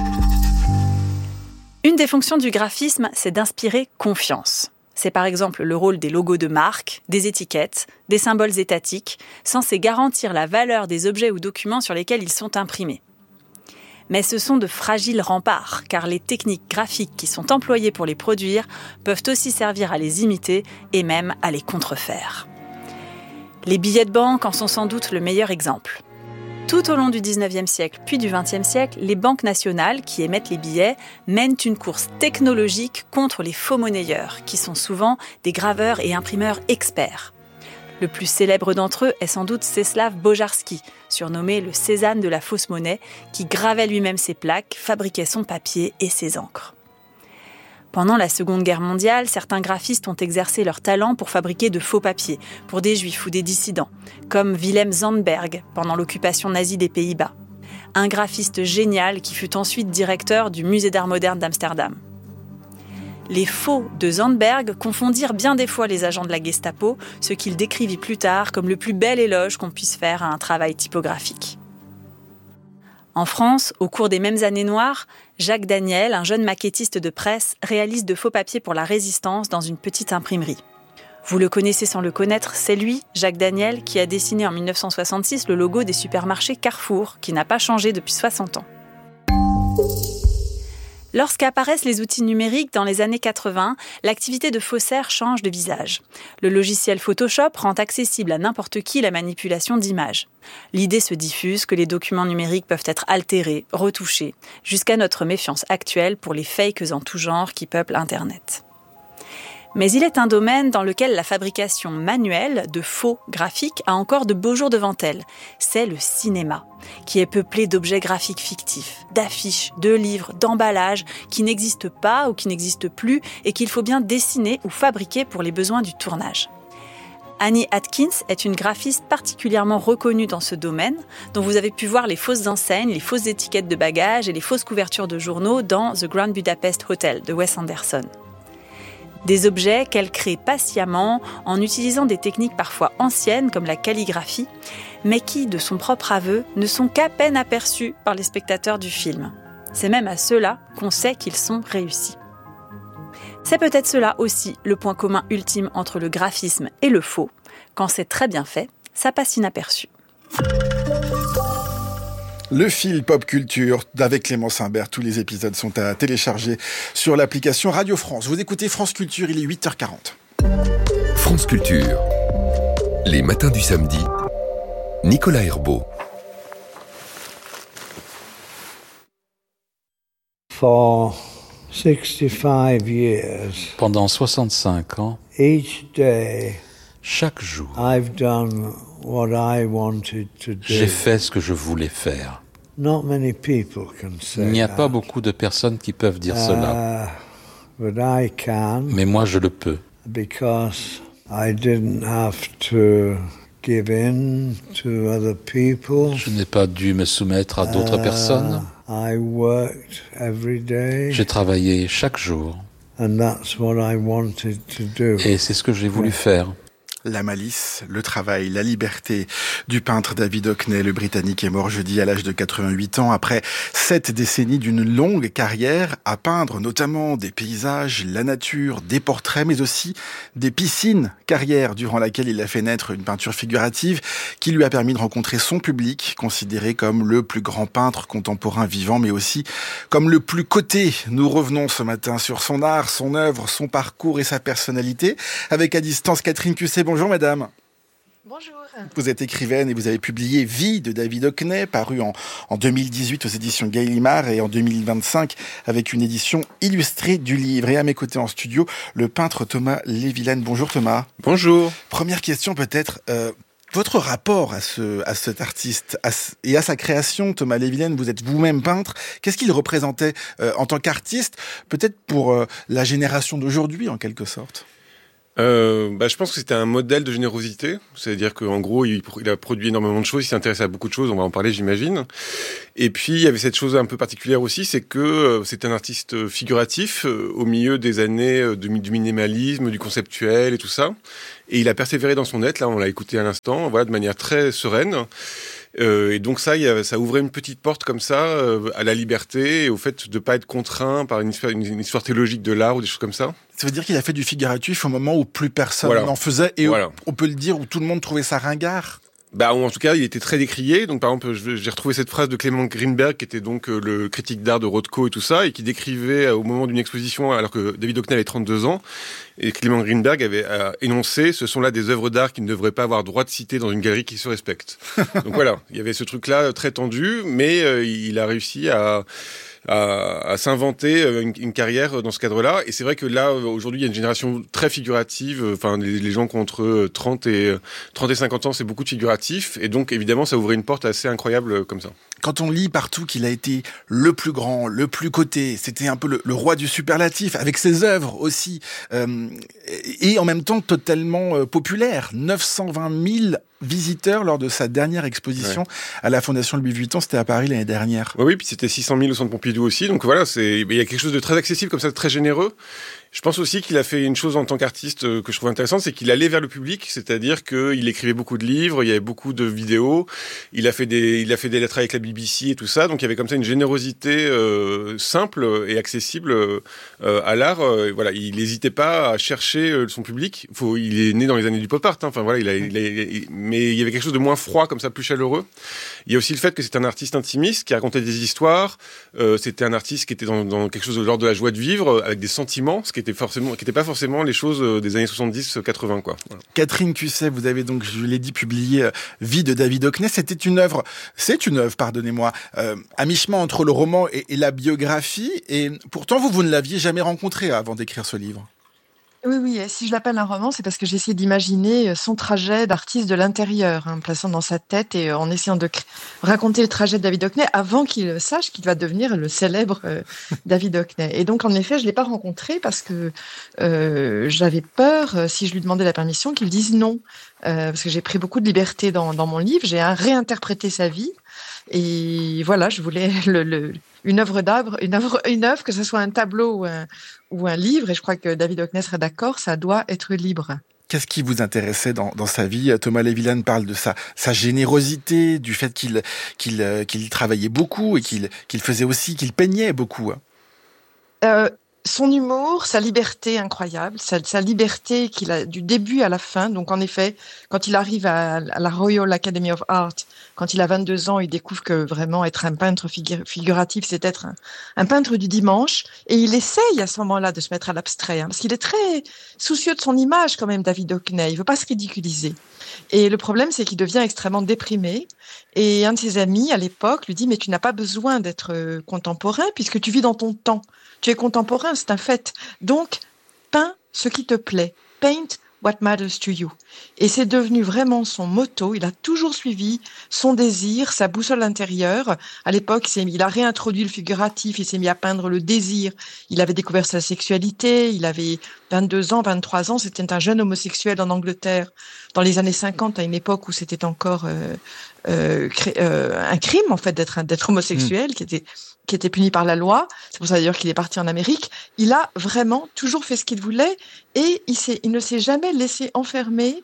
Une des fonctions du graphisme, c'est d'inspirer confiance. C'est par exemple le rôle des logos de marque, des étiquettes, des symboles étatiques, censés garantir la valeur des objets ou documents sur lesquels ils sont imprimés. Mais ce sont de fragiles remparts, car les techniques graphiques qui sont employées pour les produire peuvent aussi servir à les imiter et même à les contrefaire. Les billets de banque en sont sans doute le meilleur exemple. Tout au long du 19e siècle puis du 20e siècle, les banques nationales qui émettent les billets mènent une course technologique contre les faux monnayeurs, qui sont souvent des graveurs et imprimeurs experts. Le plus célèbre d'entre eux est sans doute Czeslaw Bojarski, surnommé le Cézanne de la fausse monnaie, qui gravait lui-même ses plaques, fabriquait son papier et ses encres. Pendant la Seconde Guerre mondiale, certains graphistes ont exercé leur talent pour fabriquer de faux papiers, pour des juifs ou des dissidents, comme Willem Zandberg pendant l'occupation nazie des Pays-Bas. Un graphiste génial qui fut ensuite directeur du Musée d'art moderne d'Amsterdam. Les faux de Zandberg confondirent bien des fois les agents de la Gestapo, ce qu'il décrivit plus tard comme le plus bel éloge qu'on puisse faire à un travail typographique. En France, au cours des mêmes années noires, Jacques Daniel, un jeune maquettiste de presse, réalise de faux papiers pour la Résistance dans une petite imprimerie. Vous le connaissez sans le connaître, c'est lui, Jacques Daniel, qui a dessiné en 1966 le logo des supermarchés Carrefour, qui n'a pas changé depuis 60 ans. Lorsqu'apparaissent les outils numériques dans les années 80, l'activité de faussaire change de visage. Le logiciel Photoshop rend accessible à n'importe qui la manipulation d'images. L'idée se diffuse que les documents numériques peuvent être altérés, retouchés, jusqu'à notre méfiance actuelle pour les fakes en tout genre qui peuplent Internet. Mais il est un domaine dans lequel la fabrication manuelle de faux graphiques a encore de beaux jours devant elle. C'est le cinéma, qui est peuplé d'objets graphiques fictifs, d'affiches, de livres, d'emballages qui n'existent pas ou qui n'existent plus et qu'il faut bien dessiner ou fabriquer pour les besoins du tournage. Annie Atkins est une graphiste particulièrement reconnue dans ce domaine, dont vous avez pu voir les fausses enseignes, les fausses étiquettes de bagages et les fausses couvertures de journaux dans The Grand Budapest Hotel de Wes Anderson. Des objets qu'elle crée patiemment en utilisant des techniques parfois anciennes comme la calligraphie, mais qui, de son propre aveu, ne sont qu'à peine aperçus par les spectateurs du film. C'est même à ceux-là qu'on sait qu'ils sont réussis. C'est peut-être cela aussi le point commun ultime entre le graphisme et le faux. Quand c'est très bien fait, ça passe inaperçu. Le fil pop culture avec Clémence Imbert. Tous les épisodes sont à télécharger sur l'application Radio France. Vous écoutez France Culture, il est 8h40. France Culture. Les matins du samedi. Nicolas Herbeau. 65 years, pendant 65 ans, each day, chaque jour, I've done what I wanted to do. j'ai fait ce que je voulais faire. Not many people can say Il n'y a that. pas beaucoup de personnes qui peuvent dire cela. But I can. Mais moi, je le peux. Because I didn't have to give in to other people. Je n'ai pas dû me soumettre à d'autres personnes. I worked every day. J'ai travaillé chaque jour. And that's what I wanted to do. Et c'est ce que j'ai voulu faire. La malice, le travail, la liberté du peintre David Hockney, le Britannique, est mort jeudi à l'âge de 88 ans après 7 décennies d'une longue carrière à peindre notamment des paysages, la nature, des portraits, mais aussi des piscines. Carrière durant laquelle il a fait naître une peinture figurative qui lui a permis de rencontrer son public, considéré comme le plus grand peintre contemporain vivant, mais aussi comme le plus coté. Nous revenons ce matin sur son art, son œuvre, son parcours et sa personnalité. Avec à distance Catherine Cusset. Bonjour madame. Bonjour. Vous êtes écrivaine et vous avez publié Vie de David Hockney, paru en 2018 aux éditions Gallimard et en 2025 avec une édition illustrée du livre. Et à mes côtés en studio, le peintre Thomas Lévilaine. Bonjour Thomas. Bonjour. Première question peut-être, votre rapport à cet artiste et à sa création. Thomas Lévilaine, vous êtes vous-même peintre. Qu'est-ce qu'il représentait en tant qu'artiste, peut-être pour la génération d'aujourd'hui en quelque sorte? Je pense que c'était un modèle de générosité, c'est-à-dire qu'en gros, il a produit énormément de choses, il s'intéressait à beaucoup de choses, on va en parler, j'imagine. Et puis, il y avait cette chose un peu particulière aussi, c'est que c'était un artiste figuratif au milieu des années du minimalisme, du conceptuel et tout ça. Et il a persévéré dans son être, là, on l'a écouté à l'instant, voilà, de manière très sereine. Et donc ça ouvrait une petite porte comme ça à la liberté et au fait de pas être contraint par une histoire théologique de l'art ou des choses comme ça. Ça veut dire qu'il a fait du figuratif au moment où plus personne n'en faisait et on peut le dire où tout le monde trouvait ça ringard. En tout cas, il était très décrié. Donc, par exemple, j'ai retrouvé cette phrase de Clément Greenberg, qui était donc le critique d'art de Rothko et tout ça, et qui décrivait au moment d'une exposition, alors que David Hockney avait 32 ans, et Clément Greenberg avait énoncé, ce sont là des œuvres d'art qui ne devraient pas avoir droit de citer dans une galerie qui se respecte. Donc voilà, il y avait ce truc-là très tendu, mais il a réussi à s'inventer une carrière dans ce cadre-là. Et c'est vrai que là, aujourd'hui, il y a une génération très figurative. Enfin, les gens qui ont entre 30 et 50 ans, c'est beaucoup de figuratifs. Et donc, évidemment, ça ouvrait une porte assez incroyable comme ça. Quand on lit partout qu'il a été le plus grand, le plus coté, c'était un peu le roi du superlatif, avec ses œuvres aussi, et en même temps totalement populaire. 920 000 visiteurs lors de sa dernière exposition à la Fondation Louis Vuitton, c'était à Paris l'année dernière. Oui, puis c'était 600 000 au Centre Pompidou aussi, donc voilà, il y a quelque chose de très accessible comme ça, de très généreux. Je pense aussi qu'il a fait une chose en tant qu'artiste que je trouve intéressante, c'est qu'il allait vers le public, c'est-à-dire qu'il écrivait beaucoup de livres, il y avait beaucoup de vidéos, il a fait des lettres avec la BBC et tout ça, donc il y avait comme ça une générosité simple et accessible à l'art. Voilà, il n'hésitait pas à chercher son public. Il est né dans les années du pop art, enfin voilà, mais il y avait quelque chose de moins froid comme ça, plus chaleureux. Il y a aussi le fait que c'est un artiste intimiste qui racontait des histoires. C'était un artiste qui était dans quelque chose de l'ordre de la joie de vivre, avec des sentiments, ce qui n'était pas forcément les choses des années 70-80, quoi. Voilà. Catherine Cusset, vous avez donc, je l'ai dit, publié Vie de David Hockney. C'est une œuvre, pardonnez-moi, à mi-chemin entre le roman et la biographie. Et pourtant, vous ne l'aviez jamais rencontré avant d'écrire ce livre. Oui, et si je l'appelle un roman, c'est parce que j'ai essayé d'imaginer son trajet d'artiste de l'intérieur, me plaçant dans sa tête et en essayant de raconter le trajet de David Hockney avant qu'il sache qu'il va devenir le célèbre David Hockney. Et donc, en effet, je ne l'ai pas rencontré parce que j'avais peur, si je lui demandais la permission, qu'il dise non. Parce que j'ai pris beaucoup de liberté dans mon livre, j'ai réinterprété sa vie. Et voilà, je voulais une œuvre d'art, une œuvre, que ce soit un tableau ou un livre, et je crois que David Hockney serait d'accord, ça doit être libre. Qu'est-ce qui vous intéressait dans sa vie? Thomas Lévilaine parle de sa générosité, du fait qu'il travaillait beaucoup et qu'il faisait aussi, qu'il peignait beaucoup. son humour, sa liberté incroyable, sa liberté qu'il a du début à la fin. Donc, en effet, quand il arrive à la Royal Academy of Art, quand il a 22 ans, il découvre que vraiment être un peintre figuratif, c'est être un peintre du dimanche. Et il essaye à ce moment-là de se mettre à l'abstrait, parce qu'il est très soucieux de son image quand même, David Hockney. Il veut pas se ridiculiser. Et le problème, c'est qu'il devient extrêmement déprimé. Et un de ses amis, à l'époque, lui dit « Mais tu n'as pas besoin d'être contemporain puisque tu vis dans ton temps. Tu es contemporain, c'est un fait. Donc, peins ce qui te plaît. Paint what matters to you. » Et c'est devenu vraiment son motto. Il a toujours suivi son désir, sa boussole intérieure. À l'époque, il a réintroduit le figuratif, il s'est mis à peindre le désir. Il avait découvert sa sexualité, il avait 22 ans, 23 ans. C'était un jeune homosexuel en Angleterre dans les années 50, à une époque où c'était encore un crime, en fait, d'être homosexuel, qui était puni par la loi. C'est pour ça d'ailleurs qu'il est parti en Amérique. Il a vraiment toujours fait ce qu'il voulait et il ne s'est jamais laissé enfermer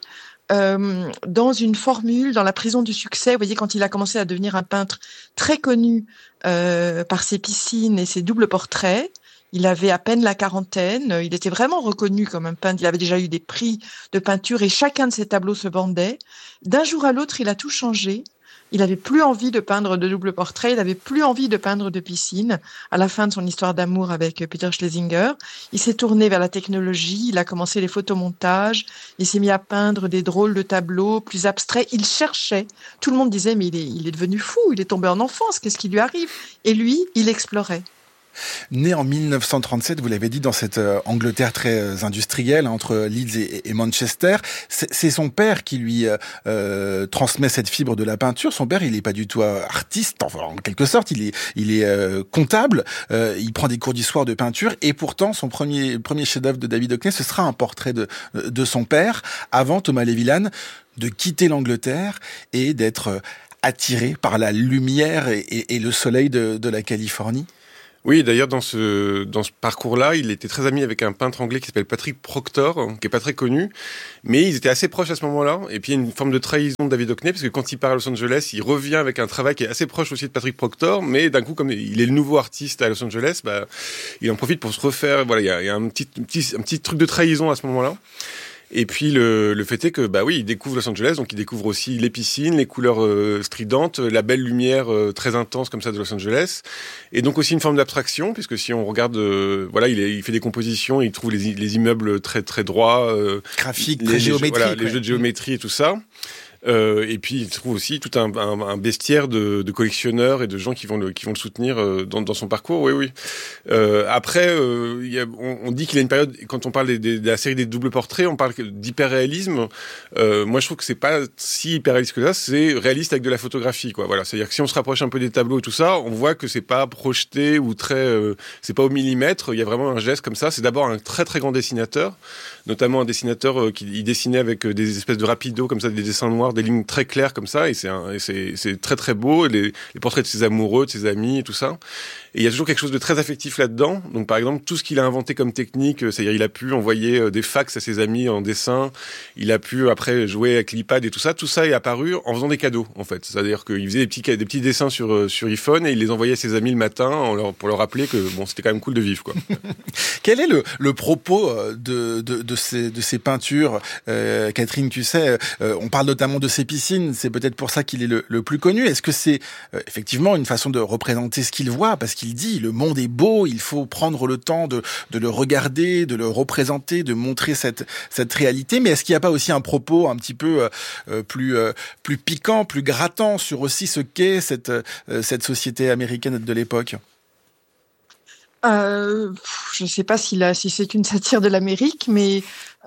dans une formule, dans la prison du succès. Vous voyez, quand il a commencé à devenir un peintre très connu par ses piscines et ses doubles portraits, il avait à peine la quarantaine, il était vraiment reconnu comme un peintre, il avait déjà eu des prix de peinture et chacun de ses tableaux se vendait. D'un jour à l'autre, il a tout changé. Il n'avait plus envie de peindre de double portrait, il n'avait plus envie de peindre de piscine. À la fin de son histoire d'amour avec Peter Schlesinger, il s'est tourné vers la technologie, il a commencé les photomontages, il s'est mis à peindre des drôles de tableaux plus abstraits. Il cherchait. Tout le monde disait, mais il est devenu fou, il est tombé en enfance, qu'est-ce qui lui arrive ? Et lui, il explorait. Né en 1937, vous l'avez dit, dans cette Angleterre très industrielle, entre Leeds et Manchester, c'est son père qui lui transmet cette fibre de la peinture. Son père, il n'est pas du tout artiste, enfin, en quelque sorte, il est comptable, il prend des cours d'histoire de peinture, et pourtant, son premier chef-d'œuvre de David Hockney, ce sera un portrait de son père, avant Thomas Levilan de quitter l'Angleterre et d'être attiré par la lumière et le soleil de la Californie. Oui, d'ailleurs, dans ce parcours-là, il était très ami avec un peintre anglais qui s'appelle Patrick Proctor, qui est pas très connu, mais ils étaient assez proches à ce moment-là. Et puis, il y a une forme de trahison de David Hockney, parce que quand il part à Los Angeles, il revient avec un travail qui est assez proche aussi de Patrick Proctor, mais d'un coup, comme il est le nouveau artiste à Los Angeles, il en profite pour se refaire. Voilà, il y a un petit truc de trahison à ce moment-là. Et puis le fait est que il découvre Los Angeles, donc il découvre aussi les piscines, les couleurs stridentes, la belle lumière très intense comme ça de Los Angeles, et donc aussi une forme d'abstraction, puisque si on regarde, il fait des compositions, il trouve les immeubles très très droits, graphiques, très géométriques, les jeux de géométrie et tout ça. Et puis il trouve aussi tout un bestiaire de collectionneurs et de gens qui vont le soutenir dans son parcours. Oui. Après, on dit qu'il a une période, quand on parle de la série des doubles portraits, on parle d'hyperréalisme. Moi, je trouve que c'est pas si hyperréaliste que ça. C'est réaliste avec de la photographie, quoi. Voilà, c'est-à-dire que si on se rapproche un peu des tableaux et tout ça, on voit que c'est pas projeté ou c'est pas au millimètre. Il y a vraiment un geste comme ça. C'est d'abord un très très grand dessinateur, notamment un dessinateur qui dessinait avec des espèces de rapidos comme ça, des dessins noirs, des lignes très claires comme ça, et c'est très très beau, les portraits de ses amoureux, de ses amis et tout ça. Et il y a toujours quelque chose de très affectif là-dedans. Donc par exemple, tout ce qu'il a inventé comme technique, c'est-à-dire il a pu envoyer des fax à ses amis en dessin, il a pu après jouer avec l'iPad et tout ça est apparu en faisant des cadeaux en fait. C'est-à-dire qu'il faisait des petits dessins sur iPhone et il les envoyait à ses amis le matin pour leur rappeler que c'était quand même cool de vivre, quoi. Quel est le propos de ces peintures, Catherine Cusset? On parle notamment de ces piscines, c'est peut-être pour ça qu'il est le plus connu. Est-ce que c'est effectivement une façon de représenter ce qu'il voit, parce qu'il dit le monde est beau, il faut prendre le temps de le regarder, de le représenter, de montrer cette réalité, mais est-ce qu'il n'y a pas aussi un propos un petit peu plus piquant, plus grattant sur aussi ce qu'est cette société américaine de l'époque? Je ne sais pas si c'est une satire de l'Amérique, mais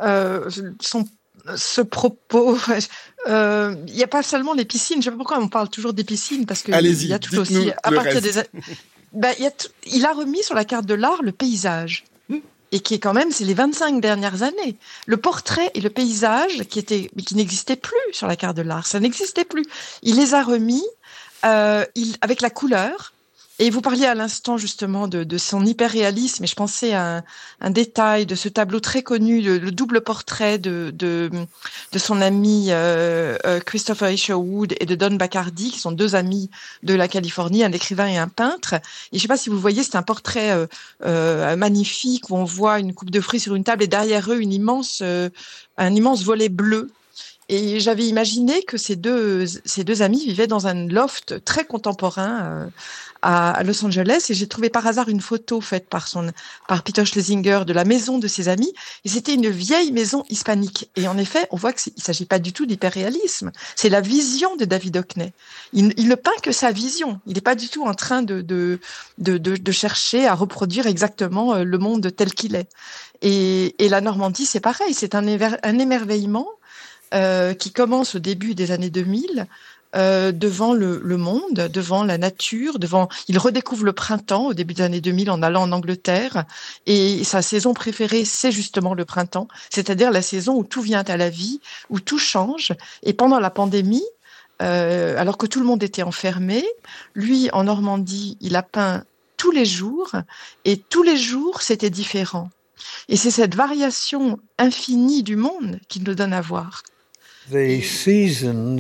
ce propos, il n'y a pas seulement les piscines. Je ne sais pas pourquoi on parle toujours des piscines, parce que allez-y, il y a tout aussi à partir des. Il a remis sur la carte de l'art le paysage, et qui est quand même, c'est les 25 dernières années. Le portrait et le paysage qui n'existaient plus sur la carte de l'art, ça n'existait plus. Il les a remis avec la couleur. Et vous parliez à l'instant justement de son hyperréalisme, et je pensais à un détail de ce tableau très connu, le double portrait de son ami Christopher Isherwood et de Don Bacardi, qui sont deux amis de la Californie, un écrivain et un peintre. Et je ne sais pas si vous le voyez, c'est un portrait magnifique où on voit une coupe de fruits sur une table et derrière eux un immense volet bleu. Et j'avais imaginé que ces deux amis vivaient dans un loft très contemporain à Los Angeles, et j'ai trouvé par hasard une photo faite par Peter Schlesinger de la maison de ses amis, et c'était une vieille maison hispanique. Et en effet, on voit qu'il ne s'agit pas du tout d'hyperréalisme, c'est la vision de David Hockney. Il ne peint que sa vision, il n'est pas du tout en train de chercher à reproduire exactement le monde tel qu'il est. Et la Normandie, c'est pareil, c'est un émerveillement qui commence au début des années 2000, devant le monde, devant la nature, il redécouvre le printemps au début des années 2000 en allant en Angleterre, et sa saison préférée, c'est justement le printemps, c'est-à-dire la saison où tout vient à la vie, où tout change. Et pendant la pandémie, alors que tout le monde était enfermé, lui, en Normandie, il a peint tous les jours, et tous les jours, c'était différent. Et c'est cette variation infinie du monde qui nous donne à voir. Les saisons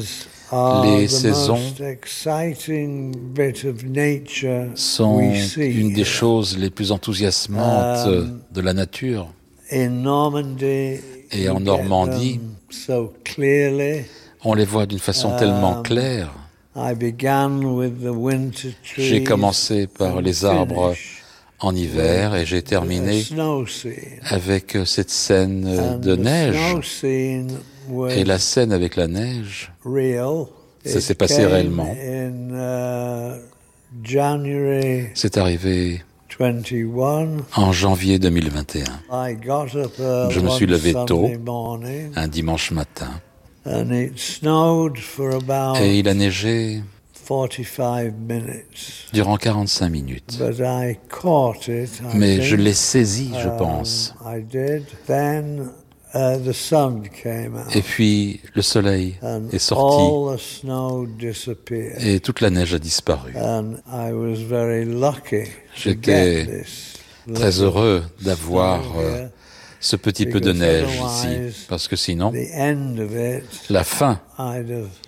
sont une des choses les plus enthousiasmantes de la nature. Et en Normandie, on les voit d'une façon tellement claire. J'ai commencé par les arbres en hiver et j'ai terminé avec cette scène de neige. Et la scène avec la neige, ça s'est passé réellement. C'est arrivé en janvier 2021. Je me suis levé tôt, un dimanche matin, et il a neigé durant 45 minutes. Mais je l'ai saisi, je pense. Et puis le soleil est sorti et toute la neige a disparu. J'étais très heureux d'avoir ce petit peu de neige ici, parce que sinon, la fin